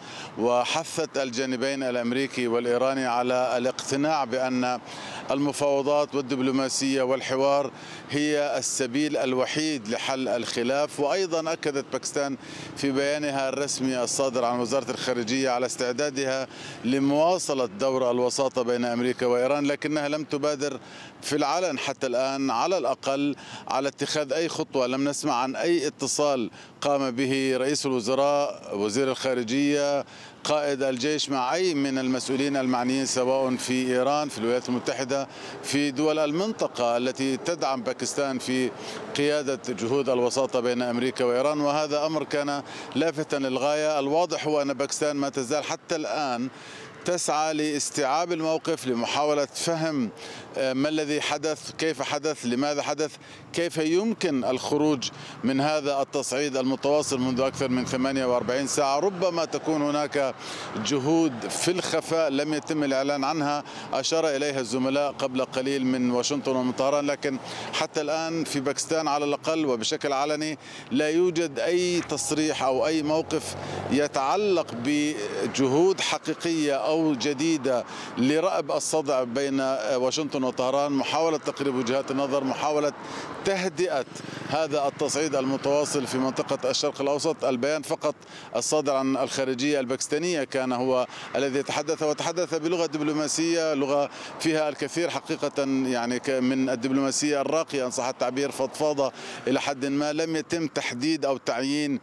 وحثت الجانبين الأمريكي والإيراني على الاقتناع بأن المفاوضات والدبلوماسية والحوار هي السبيل الوحيد لحل الخلاف. وأيضا أكدت باكستان في بيانها الرسمي الصادر عن وزارة الخارجية على استعدادها لمواصلة دور الوساطة بين أمريكا وإيران، لكنها لم تبادر في العلن حتى الآن على الأقل على اتخاذ أي خطوة. لم نسمع عن أي اتصال قام به رئيس الوزراء، وزير الخارجية، قائد الجيش مع أي من المسؤولين المعنيين سواء في إيران، في الولايات المتحدة، في دول المنطقة التي تدعم باكستان في قيادة جهود الوساطة بين أمريكا وإيران. وهذا أمر كان لافتا للغاية. الواضح هو أن باكستان ما تزال حتى الآن تسعى لاستيعاب الموقف، لمحاولة فهم ما الذي حدث، كيف حدث، لماذا حدث، كيف يمكن الخروج من هذا التصعيد المتواصل منذ أكثر من ثمانية وأربعين ساعة. ربما تكون هناك جهود في الخفاء لم يتم الإعلان عنها، أشار إليها الزملاء قبل قليل من واشنطن ومن طهران، لكن حتى الآن في باكستان على الأقل وبشكل علني لا يوجد أي تصريح أو أي موقف يتعلق بجهود حقيقية أو جديدة لرأب الصدع بين واشنطن وطهران، محاولة تقريب وجهات النظر، محاولة تهدئة هذا التصعيد المتواصل في منطقة الشرق الأوسط. البيان فقط الصادر عن الخارجية الباكستانية كان هو الذي يتحدث، وتحدث بلغة دبلوماسية، لغة فيها الكثير حقيقة يعني من الدبلوماسية الراقية إن صح التعبير، فضفاضة إلى حد ما. لم يتم تحديد أو تعيين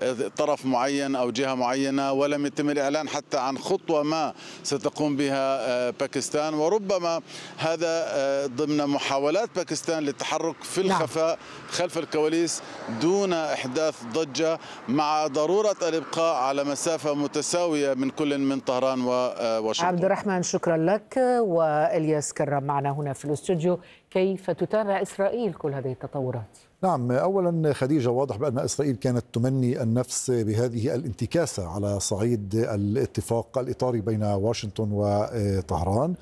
طرف معين أو جهة معينة، ولم يتم الإعلان حتى عن خطوة ما ستقوم بها باكستان. وربما هذا ضمن محاولات باكستان للتحرك في الخفاء خلف الكواليس دون إحداث ضجة، مع ضرورة الإبقاء على مسافة متساوية من كل من طهران وواشنطن. عبد الرحمن شكرا لك. والياس كرم معنا هنا في الاستوديو. كيف تتابع إسرائيل كل هذه التطورات؟ نعم، أولا خديجة، واضح بأن إسرائيل كانت تمني النفس بهذه الانتكاسة على صعيد الاتفاق الإطاري بين واشنطن وطهران،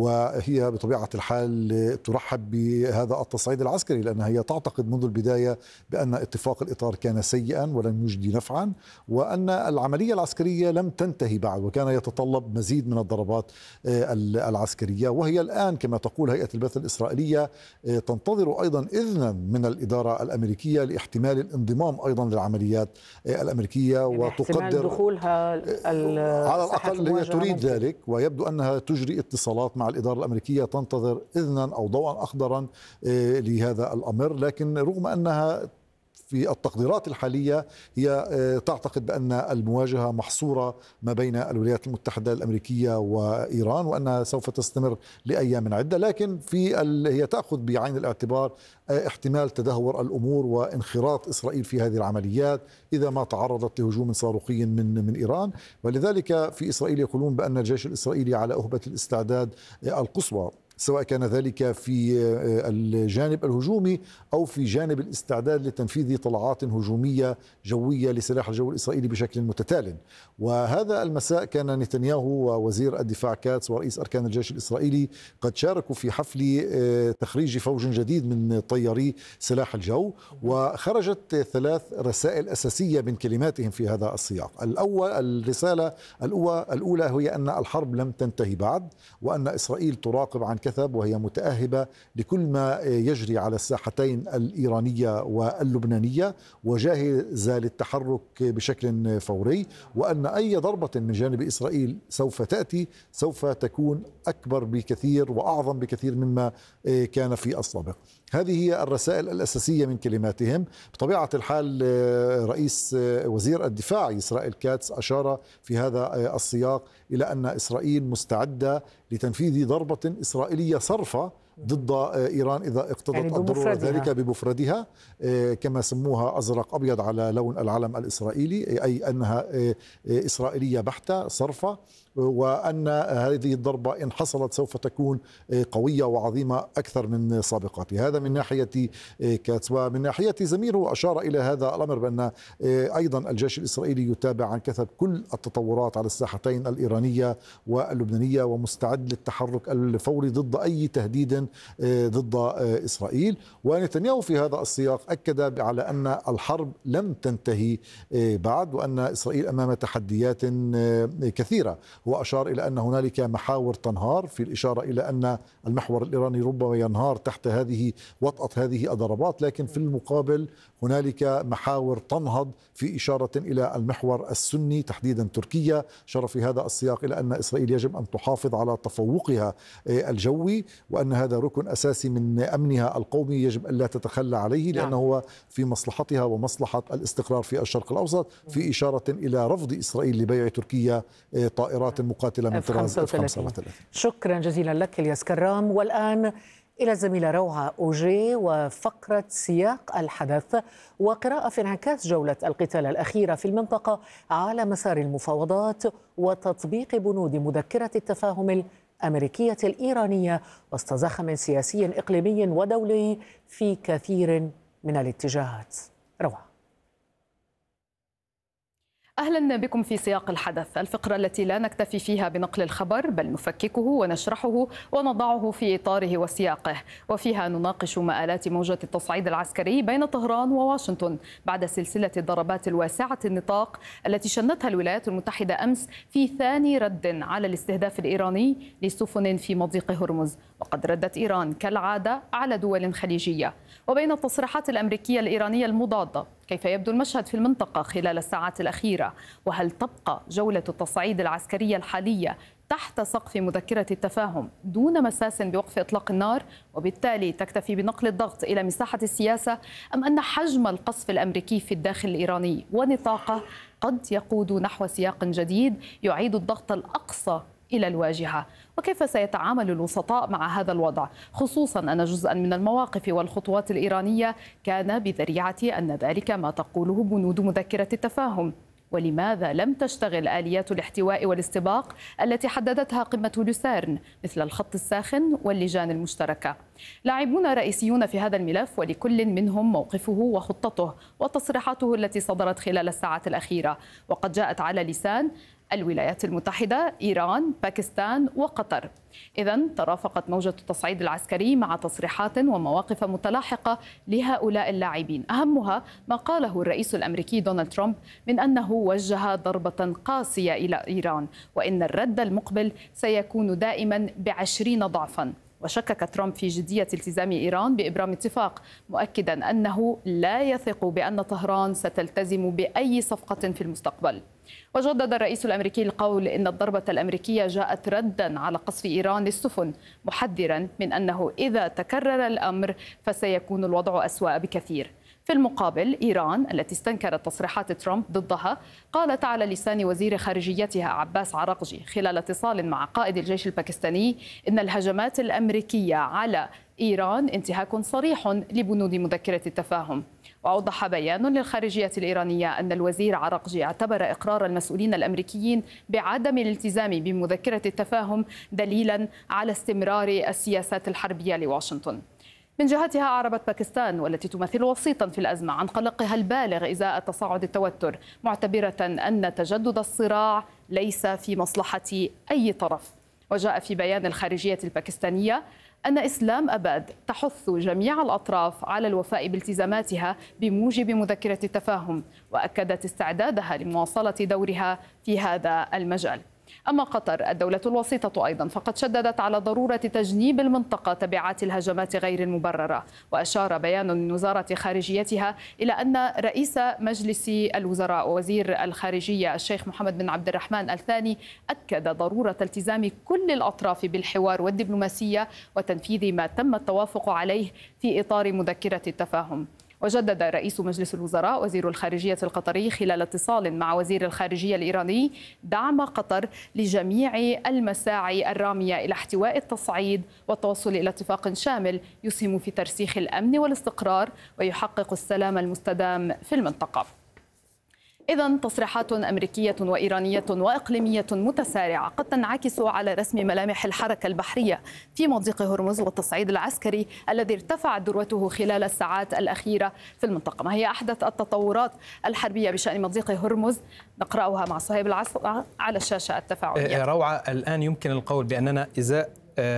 وهي بطبيعة الحال ترحب بهذا التصعيد العسكري، لأنها هي تعتقد منذ البداية بأن اتفاق الإطار كان سيئا ولن يجدي نفعا، وأن العملية العسكرية لم تنتهي بعد، وكان يتطلب مزيد من الضربات العسكرية. وهي الآن كما تقول هيئة البث الإسرائيلية تنتظر أيضا إذنا من الإدارة الأمريكية لاحتمال الانضمام أيضا للعمليات الأمريكية، يعني وتقدر دخولها على الأقل هي تريد ممكن. ذلك، ويبدو أنها تجري اتصالات مع الإدارة الأمريكية تنتظر إذنا أو ضوءا أخضرا لهذا الأمر. لكن رغم أنها في التقديرات الحالية هي تعتقد بأن المواجهة محصورة ما بين الولايات المتحدة الأمريكية وإيران، وأنها سوف تستمر لأيام عدة، لكن في هي تأخذ بعين الاعتبار احتمال تدهور الأمور وانخراط إسرائيل في هذه العمليات إذا ما تعرضت لهجوم صاروخي من من إيران. ولذلك في إسرائيل يقولون بأن الجيش الإسرائيلي على أهبة الاستعداد القصوى سواء كان ذلك في الجانب الهجومي أو في جانب الاستعداد لتنفيذ طلعات هجومية جوية لسلاح الجو الإسرائيلي بشكل متتال. وهذا المساء كان نتنياهو ووزير الدفاع كاتس ورئيس أركان الجيش الإسرائيلي قد شاركوا في حفل تخريج فوج جديد من طياري سلاح الجو، وخرجت ثلاث رسائل أساسية من كلماتهم في هذا السياق. الأول الرسالة الأولى الأولى هي أن الحرب لم تنتهي بعد، وأن إسرائيل تراقب عن كثب وهي متأهبة لكل ما يجري على الساحتين الإيرانية واللبنانية وجاهزة للتحرك بشكل فوري، وأن أي ضربة من جانب إسرائيل سوف تأتي سوف تكون أكبر بكثير وأعظم بكثير مما كان في السابق. هذه هي الرسائل الأساسية من كلماتهم. بطبيعة الحال رئيس وزير الدفاع إسرائيل كاتس أشار في هذا السياق إلى أن إسرائيل مستعدة لتنفيذ ضربة إسرائيلية صرفة ضد إيران إذا اقتضت يعني الضرورة ذلك بمفردها، كما سموها أزرق أبيض على لون العلم الإسرائيلي، أي أنها إسرائيلية بحتة صرفة، وأن هذه الضربة إن حصلت سوف تكون قوية وعظيمة أكثر من سابقاتها. هذا من ناحية كاتس. ومن ناحية زميله أشار إلى هذا الأمر بأن أيضا الجيش الإسرائيلي يتابع عن كثب كل التطورات على الساحتين الإيرانية واللبنانية ومستعد للتحرك الفوري ضد أي تهديد ضد إسرائيل. ونتنياهو في هذا السياق أكد على أن الحرب لم تنتهي بعد، وأن إسرائيل أمام تحديات كثيرة. وأشار إلى أن هنالك محاور تنهار، في الإشارة إلى أن المحور الإيراني ربما ينهار تحت هذه وطأة هذه الضربات، لكن في المقابل هنالك محاور تنهض، في إشارة إلى المحور السني تحديدا تركيا. أشار في هذا السياق إلى أن إسرائيل يجب أن تحافظ على تفوقها الجوي، وأن هذا ركن أساسي من أمنها القومي يجب أن لا تتخلى عليه، لأنه هو في مصلحتها ومصلحة الاستقرار في الشرق الأوسط، في إشارة إلى رفض إسرائيل لبيع تركيا طائرات مقاتلة من طراز إف خمسة وثلاثين. شكرا جزيلا لك الياس كرام. والآن إلى الزميلة روعة أوجي وفقرة سياق الحدث وقراءة في انعكاس جولة القتال الأخيرة في المنطقة على مسار المفاوضات وتطبيق بنود مذكرة التفاهم الأمريكية الإيرانية وسط زخم سياسي إقليمي ودولي في كثير من الاتجاهات. روعة. أهلا بكم في سياق الحدث، الفقرة التي لا نكتفي فيها بنقل الخبر بل نفككه ونشرحه ونضعه في إطاره وسياقه، وفيها نناقش مآلات موجة التصعيد العسكري بين طهران وواشنطن بعد سلسلة الضربات الواسعة النطاق التي شنتها الولايات المتحدة أمس في ثاني رد على الاستهداف الإيراني لسفن في مضيق هرمز، وقد ردت إيران كالعادة على دول خليجية. وبين التصريحات الأمريكية الإيرانية المضادة، كيف يبدو المشهد في المنطقة خلال الساعات الأخيرة؟ وهل تبقى جولة التصعيد العسكرية الحالية تحت سقف مذكرة التفاهم دون مساس بوقف إطلاق النار، وبالتالي تكتفي بنقل الضغط إلى مساحة السياسة، أم أن حجم القصف الأمريكي في الداخل الإيراني ونطاقه قد يقود نحو سياق جديد يعيد الضغط الأقصى إلى الواجهة؟ وكيف سيتعامل الوسطاء مع هذا الوضع، خصوصا أن جزءا من المواقف والخطوات الإيرانية كان بذريعة أن ذلك ما تقوله بنود مذكرة التفاهم؟ ولماذا لم تشتغل آليات الاحتواء والاستباق التي حددتها قمة لوسيرن مثل الخط الساخن واللجان المشتركة؟ لاعبون رئيسيون في هذا الملف، ولكل منهم موقفه وخطته وتصريحاته التي صدرت خلال الساعات الأخيرة، وقد جاءت على لسان الولايات المتحدة، إيران، باكستان وقطر. إذن ترافقت موجة التصعيد العسكري مع تصريحات ومواقف متلاحقة لهؤلاء اللاعبين، أهمها ما قاله الرئيس الأمريكي دونالد ترامب من أنه وجه ضربة قاسية إلى إيران، وإن الرد المقبل سيكون دائما بعشرين ضعفا. وشكك ترامب في جدية التزام إيران بإبرام اتفاق، مؤكدا أنه لا يثق بأن طهران ستلتزم بأي صفقة في المستقبل. وجدد الرئيس الأمريكي القول إن الضربة الأمريكية جاءت ردا على قصف إيران للسفن، محذرا من أنه إذا تكرر الأمر فسيكون الوضع أسوأ بكثير. في المقابل إيران التي استنكرت تصريحات ترامب ضدها قالت على لسان وزير خارجيتها عباس عراقجي خلال اتصال مع قائد الجيش الباكستاني إن الهجمات الأمريكية على إيران انتهاك صريح لبنود مذكرة التفاهم. وأوضح بيان للخارجية الإيرانية أن الوزير عراقجي اعتبر إقرار المسؤولين الأمريكيين بعدم الالتزام بمذكرة التفاهم دليلا على استمرار السياسات الحربية لواشنطن. من جهتها أعربت باكستان والتي تمثل وسيطا في الأزمة عن قلقها البالغ إزاء تصاعد التوتر، معتبرة أن تجدد الصراع ليس في مصلحة أي طرف. وجاء في بيان الخارجية الباكستانية أن إسلام أباد تحث جميع الأطراف على الوفاء بالتزاماتها بموجب مذكرة التفاهم، وأكدت استعدادها لمواصلة دورها في هذا المجال. أما قطر الدولة الوسيطة أيضا فقد شددت على ضرورة تجنيب المنطقة تبعات الهجمات غير المبررة. وأشار بيان من وزارة خارجيتها إلى أن رئيس مجلس الوزراء ووزير الخارجية الشيخ محمد بن عبد الرحمن الثاني أكد ضرورة التزام كل الأطراف بالحوار والدبلوماسية وتنفيذ ما تم التوافق عليه في إطار مذكرة التفاهم. وجدد رئيس مجلس الوزراء وزير الخارجية القطري خلال اتصال مع وزير الخارجية الإيراني دعم قطر لجميع المساعي الرامية إلى احتواء التصعيد والتوصل إلى اتفاق شامل يسهم في ترسيخ الأمن والاستقرار ويحقق السلام المستدام في المنطقة. إذن تصريحات أمريكية وإيرانية وإقليمية متسارعة قد تنعكس على رسم ملامح الحركة البحرية في مضيق هرمز والتصعيد العسكري الذي ارتفعت ذروته خلال الساعات الأخيرة في المنطقة. ما هي أحدث التطورات الحربية بشأن مضيق هرمز؟ نقرأها مع صهيب العصر على الشاشة التفاعلية. روعة، الآن يمكن القول بأننا إزاء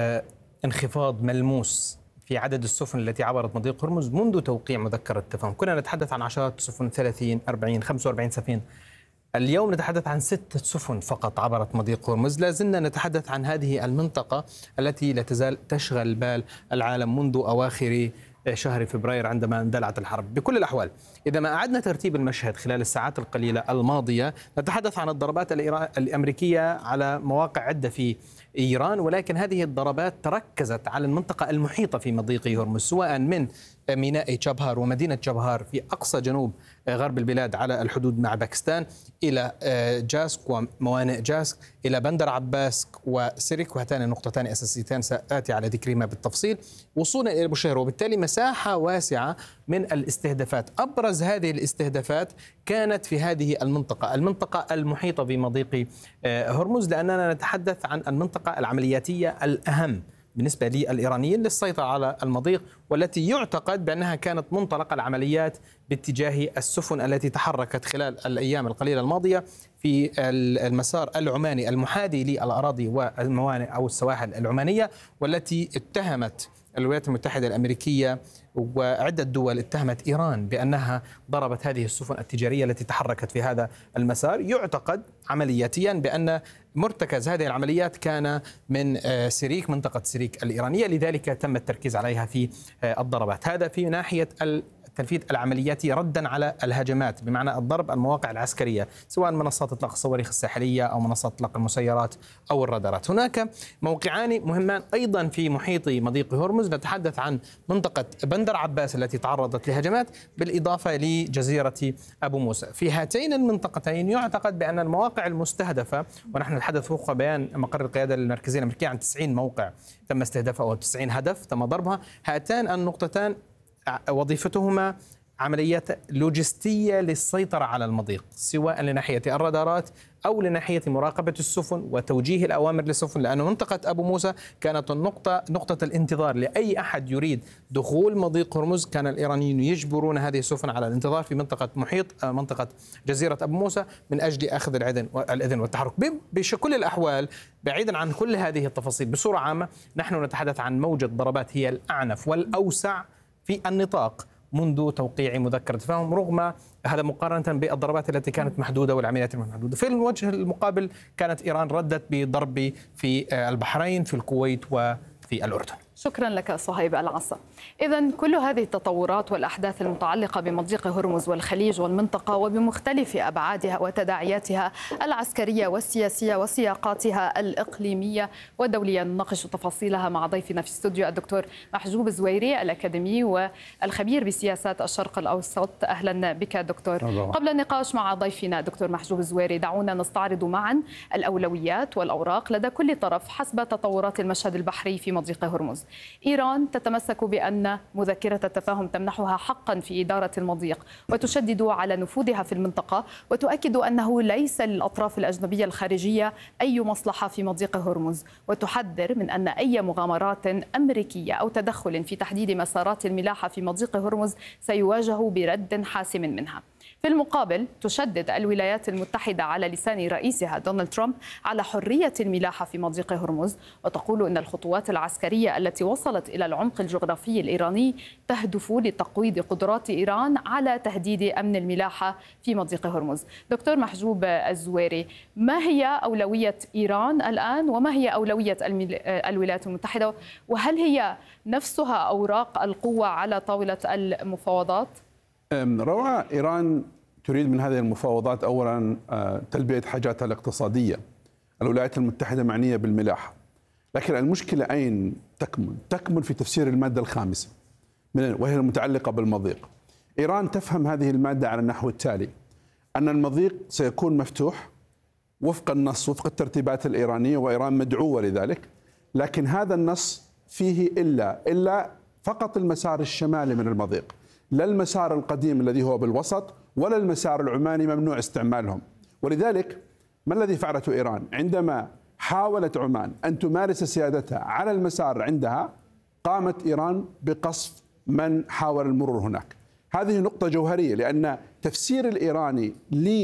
انخفاض ملموس في عدد السفن التي عبرت مضيق هرمز منذ توقيع مذكرة التفاهم. كنا نتحدث عن عشرات السفن، ثلاثين أربعين خمسة وأربعين سفينة. اليوم نتحدث عن ستة سفن فقط عبرت مضيق هرمز. لا زلنا نتحدث عن هذه المنطقة التي لا تزال تشغل بال العالم منذ أواخر شهر فبراير عندما اندلعت الحرب. بكل الأحوال إذا ما أعدنا ترتيب المشهد خلال الساعات القليلة الماضية، نتحدث عن الضربات الأمريكية على مواقع عدة في إيران، ولكن هذه الضربات تركزت على المنطقة المحيطة في مضيق هرمز، سواء من ميناء تشابهار ومدينة تشابهار في أقصى جنوب غرب البلاد على الحدود مع باكستان، إلى جاسك وموانئ جاسك، إلى بندر عباسك وسيرك، وهاتان النقطتان أساسيتان سآتي على ذكرهما بالتفصيل، وصولا إلى بوشهر. وبالتالي مساحة واسعة من الاستهدافات. أبرز هذه الاستهدافات كانت في هذه المنطقة المنطقة المحيطة بمضيق هرمز، لأننا نتحدث عن المنطقة العملياتية الأهم بالنسبة للإيرانيين للسيطرة على المضيق، والتي يعتقد بأنها كانت منطلق العمليات باتجاه السفن التي تحركت خلال الأيام القليلة الماضية في المسار العماني المحاذي للأراضي والموانئ أو السواحل العمانية، والتي اتهمت الولايات المتحدة الأمريكية وعدة دول اتهمت إيران بأنها ضربت هذه السفن التجارية التي تحركت في هذا المسار. يعتقد عملياتيا بأن مرتكز هذه العمليات كان من سيريك، منطقة سيريك الإيرانية، لذلك تم التركيز عليها في الضربات. هذا في ناحية التنفيذ العملياتي ردا على الهجمات، بمعنى الضرب المواقع العسكرية سواء منصات اطلاق الصواريخ الساحلية أو منصات اطلاق المسيرات أو الرادارات. هناك موقعان مهمان أيضا في محيط مضيق هرمز، نتحدث عن منطقة بندر عباس التي تعرضت لهجمات، بالإضافة لجزيرة أبو موسى. في هاتين المنطقتين يعتقد بأن المواقع المستهدفة، ونحن نتحدث وفق بيان مقر القيادة المركزية الأمريكية عن تسعين موقع تم استهدافها أو تسعين هدف تم ضربها. هاتان النقطتان وظيفتهما عمليات لوجستية للسيطرة على المضيق، سواء لناحية الرادارات أو لناحية مراقبة السفن وتوجيه الأوامر للسفن، لأن منطقة أبو موسى كانت النقطة نقطة الانتظار لأي أحد يريد دخول مضيق هرمز. كان الإيرانيين يجبرون هذه السفن على الانتظار في منطقة محيط منطقة جزيرة أبو موسى من أجل أخذ الإذن الإذن والتحرك. بكل الأحوال بعيدا عن كل هذه التفاصيل، بصورة عامة نحن نتحدث عن موجة ضربات هي الأعنف والأوسع في النطاق منذ توقيع مذكرة تفاهم، رغم هذا مقارنة بالضربات التي كانت محدودة والعمليات المحدودة. في الوجه المقابل كانت إيران ردت بضرب في البحرين، في الكويت وفي الأردن. شكرا لك صهيب العصا. إذن كل هذه التطورات والأحداث المتعلقة بمضيق هرمز والخليج والمنطقة وبمختلف أبعادها وتداعياتها العسكرية والسياسية وسياقاتها الإقليمية والدولية نناقش تفاصيلها مع ضيفنا في استوديو الدكتور محجوب الزويري الأكاديمي والخبير بسياسات الشرق الأوسط. أهلا بك دكتور. الله. قبل النقاش مع ضيفنا دكتور محجوب الزويري دعونا نستعرض معا الأولويات والأوراق لدى كل طرف حسب تطورات المشهد البحري في مضيق هرمز. إيران تتمسك بأن مذكرة التفاهم تمنحها حقا في إدارة المضيق وتشدد على نفوذها في المنطقة وتؤكد أنه ليس للأطراف الأجنبية الخارجية أي مصلحة في مضيق هرمز، وتحذر من أن أي مغامرات أمريكية أو تدخل في تحديد مسارات الملاحة في مضيق هرمز سيواجه برد حاسم منها. في المقابل تشدد الولايات المتحدة على لسان رئيسها دونالد ترامب على حرية الملاحة في مضيق هرمز، وتقول أن الخطوات العسكرية التي وصلت إلى العمق الجغرافي الإيراني تهدف لتقويض قدرات إيران على تهديد أمن الملاحة في مضيق هرمز. دكتور محجوب الزويري، ما هي أولوية إيران الآن وما هي أولوية الولايات المتحدة، وهل هي نفسها أوراق القوة على طاولة المفاوضات؟ روعة، إيران تريد من هذه المفاوضات أولا تلبية حاجاتها الاقتصادية. الولايات المتحدة معنية بالملاحة، لكن المشكلة أين تكمن؟ تكمن في تفسير المادة الخامسة وهي المتعلقة بالمضيق. إيران تفهم هذه المادة على النحو التالي: أن المضيق سيكون مفتوح وفق النص، وفق الترتيبات الإيرانية، وإيران مدعوة لذلك، لكن هذا النص فيه إلا إلا فقط المسار الشمالي من المضيق، لا المسار القديم الذي هو بالوسط ولا المسار العماني ممنوع استعمالهم. ولذلك ما الذي فعلته إيران؟ عندما حاولت عمان أن تمارس سيادتها على المسار عندها، قامت إيران بقصف من حاول المرور هناك. هذه نقطة جوهرية، لأن تفسير الإيراني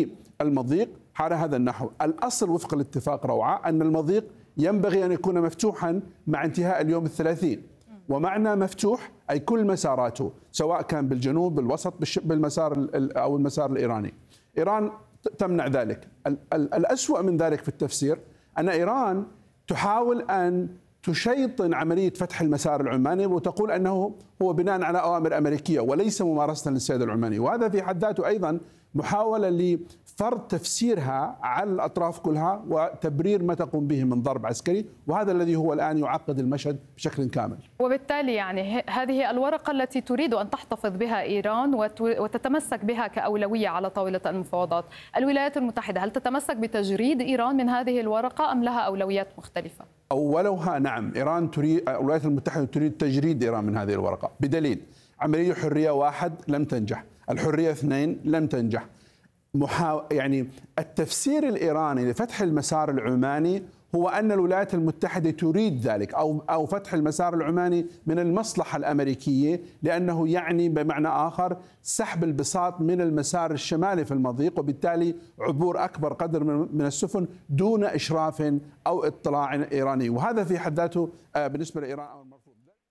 للمضيق على هذا النحو. الأصل وفق الاتفاق روعة أن المضيق ينبغي أن يكون مفتوحا مع انتهاء اليوم الثلاثين، ومعنى مفتوح أي كل مساراته سواء كان بالجنوب بالوسط بالمسار أو المسار الإيراني. إيران تمنع ذلك. الأسوأ من ذلك في التفسير أن إيران تحاول أن تشيطن عملية فتح المسار العماني وتقول أنه هو بناء على أوامر أمريكية وليس ممارسة للسيادة العماني، وهذا في حد ذاته أيضا محاولة لفرض تفسيرها على الأطراف كلها وتبرير ما تقوم به من ضرب عسكري، وهذا الذي هو الآن يعقد المشهد بشكل كامل. وبالتالي يعني هذه الورقة التي تريد أن تحتفظ بها إيران وتتمسك بها كأولوية على طاولة المفاوضات. الولايات المتحدة هل تتمسك بتجريد إيران من هذه الورقة أم لها أولويات مختلفة؟ أولها نعم، إيران تريد، الولايات المتحدة تريد تجريد إيران من هذه الورقة بدليل: عملية حرية واحد لم تنجح، الحرية اثنين لم تنجح. محاو... يعني التفسير الإيراني لفتح المسار العماني هو أن الولايات المتحدة تريد ذلك، أو أو فتح المسار العماني من المصلحة الأمريكية، لأنه يعني بمعنى آخر سحب البساط من المسار الشمالي في المضيق، وبالتالي عبور أكبر قدر من السفن دون إشراف أو اطلاع إيراني، وهذا في حد ذاته بالنسبة لإيران أمر مرفوض.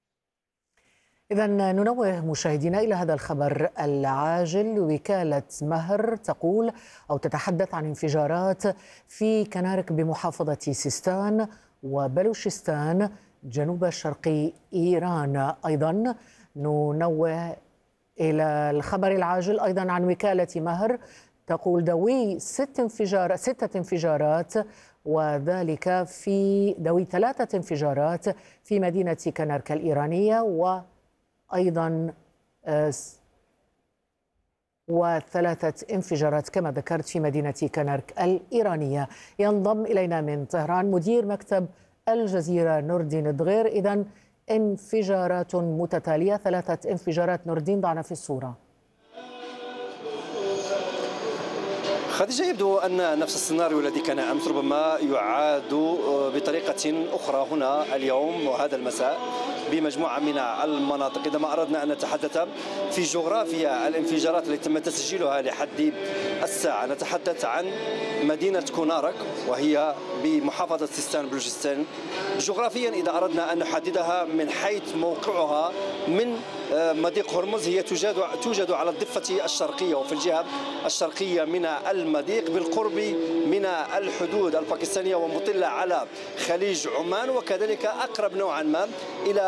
إذا ننوه مشاهدينا إلى هذا الخبر العاجل. وكالة مهر تقول أو تتحدث عن انفجارات في كنارك بمحافظة سيستان وبلوشستان جنوب شرقي إيران. أيضا ننوه إلى الخبر العاجل أيضا عن وكالة مهر تقول دوي ست انفجار ستة انفجارات، وذلك في دوي ثلاثة انفجارات في مدينة كنارك الإيرانية، و أيضا وثلاثة انفجارات كما ذكرت في مدينة كنارك الإيرانية. ينضم إلينا من طهران مدير مكتب الجزيرة نوردين دغير. إذن انفجارات متتالية، ثلاثة انفجارات. نوردين، ضعنا في الصورة. خديجة، يبدو أن نفس السيناريو الذي كان أمس ربما يعاد بطريقة أخرى هنا اليوم وهذا المساء بمجموعة من المناطق. إذا ما أردنا أن نتحدث في جغرافيا الانفجارات التي تم تسجيلها لحد الساعة، نتحدث عن مدينة كونارك وهي بمحافظة سيستان بلوشستان. جغرافيا إذا أردنا أن نحددها من حيث موقعها من مضيق هرمز، هي توجد توجد على الضفة الشرقية وفي الجهة الشرقية من المضيق بالقرب من الحدود الباكستانية ومطلة على خليج عمان، وكذلك أقرب نوعا ما إلى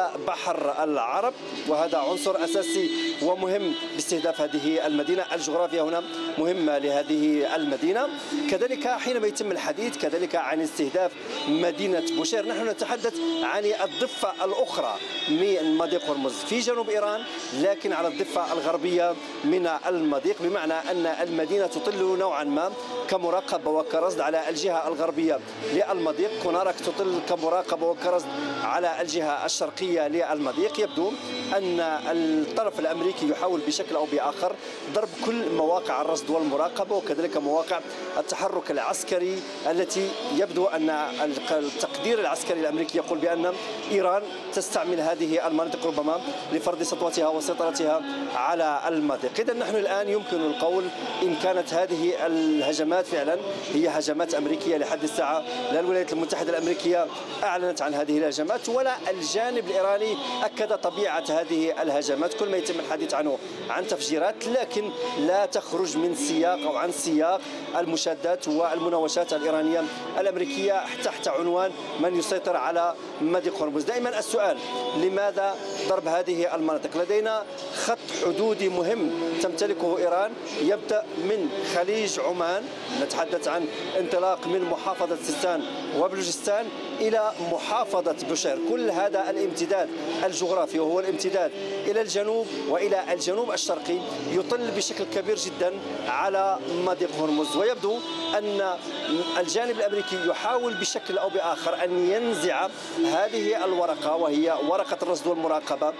بحر العرب، وهذا عنصر أساسي ومهم باستهداف هذه المدينة. الجغرافيا هنا مهمة لهذه المدينة. كذلك حينما يتم الحديث كذلك عن استهداف مدينة بوشير، نحن نتحدث عن الضفة الأخرى من مضيق هرمز في جنوب إيران، لكن على الضفة الغربية من المضيق، بمعنى أن المدينة تطل نوعا ما كمراقبة وكرصد على الجهة الغربية للمضيق، كونارك تطل كمراقبة وكرصد على الجهة الشرقية للمضيق. يبدو أن الطرف الأمريكي يحاول بشكل أو بآخر ضرب كل مواقع الرصد والمراقبة وكذلك مواقع التحرك العسكري التي يبدو أن التقدير العسكري الأمريكي يقول بأن إيران تستعمل هذه المناطق ربما لفرض سطوتها وسيطرتها على المضيق. إذا نحن الآن يمكن القول إن كانت هذه الهجمات فعلا هي هجمات أمريكية لحد الساعة، لا الولايات المتحدة الأمريكية أعلنت عن هذه الهجمات ولا الجانب الإيراني أكد طبيعة هذه الهجمات. كل ما يتم الحديث عنه عن تفجيرات، لكن لا تخرج من سياق أو عن سياق المشادات والمناوشات الإيرانية الأمريكية تحت عنوان من يسيطر على مضيق هرمز. دائما السؤال لماذا ضرب هذه المناطق؟ لدينا خط حدودي مهم تمتلكه إيران يبدأ من خليج عمان، نتحدث عن انطلاق من محافظة سيستان وبلوجستان إلى محافظة بوشير. كل هذا الامتداد الجغرافي وهو الامتداد إلى الجنوب وإلى الجنوب الشرقي يطل بشكل كبير جدا على مضيق هرمز. ويبدو أن الجانب الأمريكي يحاول بشكل أو بآخر أن ينزع هذه الورقة وهي ورقة الرصد والمراقبة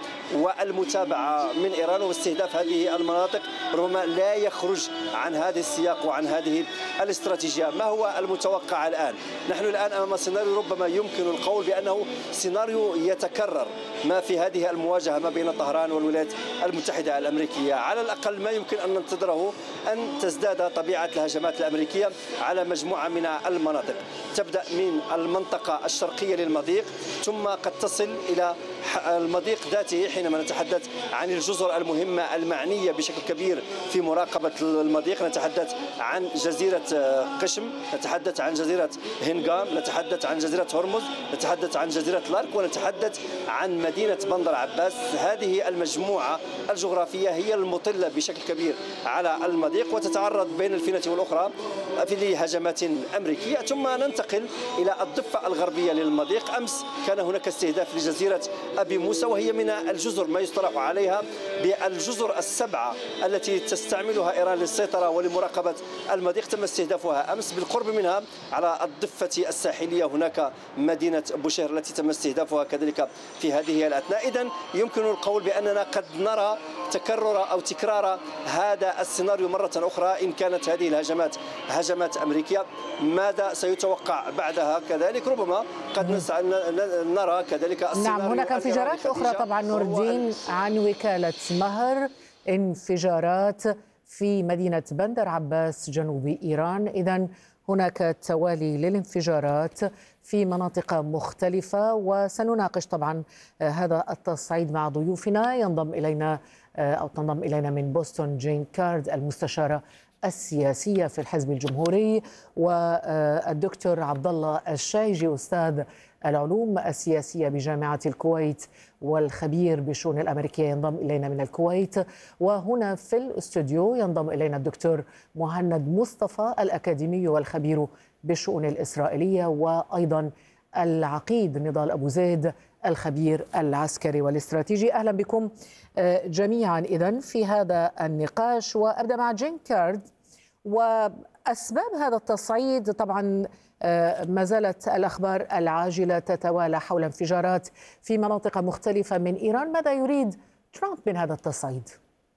والمتابعة من إيران، واستهداف هذه المناطق ربما لا يخرج عن هذا السياق وعن هذه الاستراتيجية. ما هو المتوقع الآن؟ نحن الآن أمام سيناريو ربما يمكن القول بأنه سيناريو يتكرر ما في هذه المواجهة ما بين طهران والولايات المتحدة الأمريكية. على الأقل ما يمكن أن ننتظره أن تزداد طبيعة الهجمات الأمريكية على مجموعة من المناطق، تبدأ من المنطقة الشرقية للمضيق ثم قد تصل إلى المضيق ذاته حينما نتحدث عن الجزر المهمة المعنية بشكل كبير في مراقبة المضيق. نتحدث عن جزيرة قشم، نتحدث عن جزيرة هنغام، نتحدث عن جزيرة هرمز، نتحدث عن جزيرة لارك، ونتحدث عن مدينة بندر عباس. هذه المجموعة الجغرافية هي المطلة بشكل كبير على المضيق وتتعرض بين الفينة والأخرى في هجمات أمريكية. ثم ننتقل إلى الضفة الغربية للمضيق. أمس كان هناك استهداف لجزيرة أبي موسى، وهي من الجزر ما يصطلح عليها بالجزر السبعة التي تستعملها إيران للسيطرة ولمراقبة المضيق. تم استهدافها أمس. بالقرب منها على الضفة الساحلية هناك مدينة بوشير التي تم استهدافها كذلك في هذه الأثناء. إذن يمكن القول بأننا قد نرى تكرر أو تكرار هذا السيناريو مرة أخرى إن كانت هذه الهجمات هجمات أمريكية. ماذا سيتوقع بعدها كذلك؟ ربما قد نسعى نرى كذلك السيناريو. نعم، هناك انفجارات أخرى طبعا نور الدين عن وكالة مهر، انفجارات في مدينة بندر عباس جنوب إيران. إذن هناك توالي للانفجارات في مناطق مختلفة، وسنناقش طبعا هذا التصعيد مع ضيوفنا. ينضم إلينا أو تنضم إلينا من بوسطن جين كارد المستشارة السياسية في الحزب الجمهوري، والدكتور عبد الله الشايجي أستاذ العلوم السياسية بجامعة الكويت والخبير بالشؤون الأمريكية ينضم إلينا من الكويت. وهنا في الاستوديو ينضم إلينا الدكتور مهند مصطفى الأكاديمي والخبير بالشؤون الإسرائيلية، وأيضا العقيد نضال أبو زيد الخبير العسكري والاستراتيجي. أهلا بكم جميعا إذن في هذا النقاش. وأبدأ مع جين كارد وأسباب هذا التصعيد. طبعا ما زالت الأخبار العاجلة تتوالى حول انفجارات في مناطق مختلفة من إيران. ماذا يريد ترامب من هذا التصعيد؟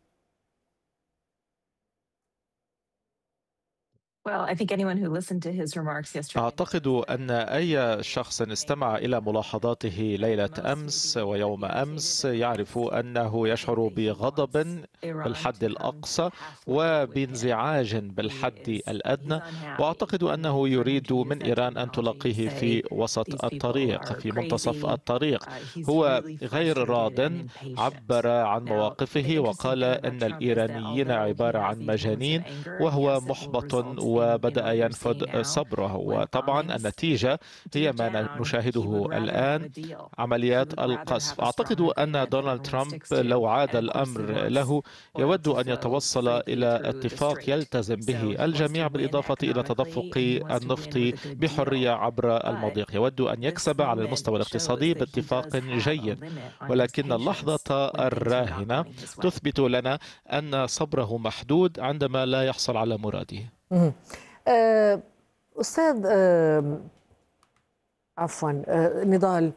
أعتقد أن أي شخص استمع إلى ملاحظاته ليلة أمس ويوم أمس يعرف أنه يشعر بغضب بالحد الأقصى وبانزعاج بالحد الأدنى، وأعتقد أنه يريد من إيران أن تلاقيه في وسط الطريق، في منتصف الطريق. هو غير راض، عبر عن مواقفه وقال أن الإيرانيين عبارة عن مجانين، وهو محبط وبدأ ينفذ صبره. وطبعا النتيجة هي ما نشاهده الآن، عمليات القصف. أعتقد أن دونالد ترامب لو عاد الأمر له يود أن يتوصل إلى اتفاق يلتزم به الجميع، بالإضافة إلى تدفق النفط بحرية عبر المضيق. يود أن يكسب على المستوى الاقتصادي باتفاق جيد، ولكن اللحظة الراهنة تثبت لنا أن صبره محدود عندما لا يحصل على مراده. أستاذ عفوا نضال،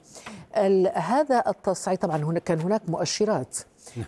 هذا التصعيد طبعا هنا كان هناك مؤشرات،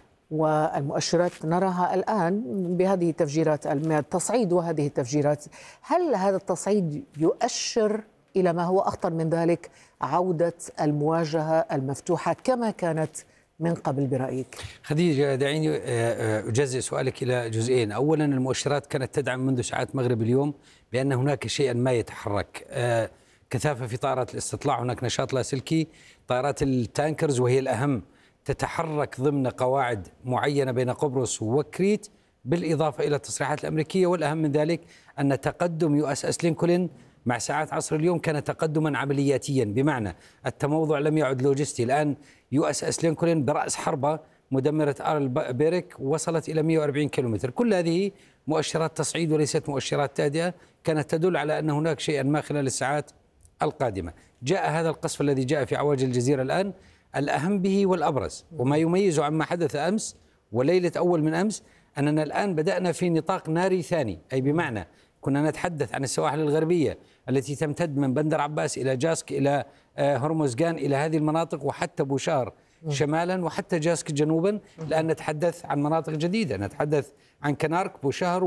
والمؤشرات نراها الآن بهذه التفجيرات، التصعيد وهذه التفجيرات. هل هذا التصعيد يؤشر إلى ما هو أخطر من ذلك، عودة المواجهة المفتوحة كما كانت من قبل برأيك؟ خديجة، دعيني أجزء سؤالك إلى جزئين. أولا، المؤشرات كانت تدعم منذ ساعات مغرب اليوم بأن هناك شيئا ما يتحرك، كثافة في طائرات الاستطلاع، هناك نشاط لاسلكي. طائرات التانكرز وهي الأهم تتحرك ضمن قواعد معينة بين قبرص وكريت، بالإضافة إلى التصريحات الأمريكية. والأهم من ذلك أن تقدم يو اس اس لينكولن مع ساعات عصر اليوم كان تقدما عملياتيا، بمعنى التموضع لم يعد لوجستي. الآن يو اس اس لينكولن برأس حربة مدمرة آرل بيرك وصلت إلى مئة وأربعين كيلومتر. كل هذه مؤشرات تصعيد وليست مؤشرات تهدئة، كانت تدل على أن هناك شيئا ما خلال الساعات القادمة. جاء هذا القصف الذي جاء في عواجل الجزيرة الآن، الأهم به والأبرز وما يميز عما حدث أمس وليلة أول من أمس أننا الآن بدأنا في نطاق ناري ثاني، أي بمعنى كنا نتحدث عن السواحل الغربية التي تمتد من بندر عباس إلى جاسك إلى هرمزغان إلى هذه المناطق، وحتى بوشار شمالا وحتى جاسك جنوبا. الآن نتحدث عن مناطق جديدة، نتحدث عن كنارك بوشهر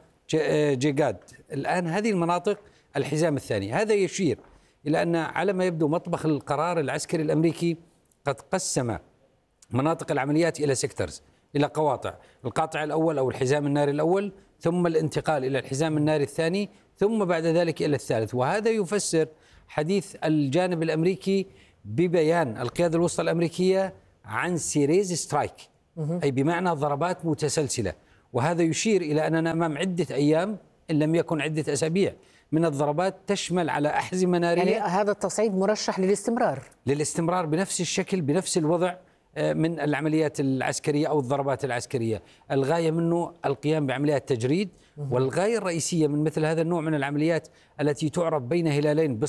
وجيجاد. الآن هذه المناطق الحزام الثاني. هذا يشير إلى أن على ما يبدو مطبخ القرار العسكري الأمريكي قد قسم مناطق العمليات إلى سيكتورز، إلى قواطع. القاطع الأول أو الحزام الناري الأول، ثم الانتقال إلى الحزام الناري الثاني، ثم بعد ذلك إلى الثالث. وهذا يفسر حديث الجانب الأمريكي ببيان القيادة الوسطى الأمريكية عن سيريز سترايك، أي بمعنى ضربات متسلسلة. وهذا يشير إلى أننا أمام عدة أيام إن لم يكن عدة أسابيع من الضربات تشمل على أحزمة نارية. يعني هذا التصعيد مرشح للاستمرار للاستمرار بنفس الشكل بنفس الوضع من العمليات العسكرية أو الضربات العسكرية. الغاية منه القيام بعمليات تجريد، والغاية الرئيسية من مثل هذا النوع من العمليات التي تعرف بين هلالين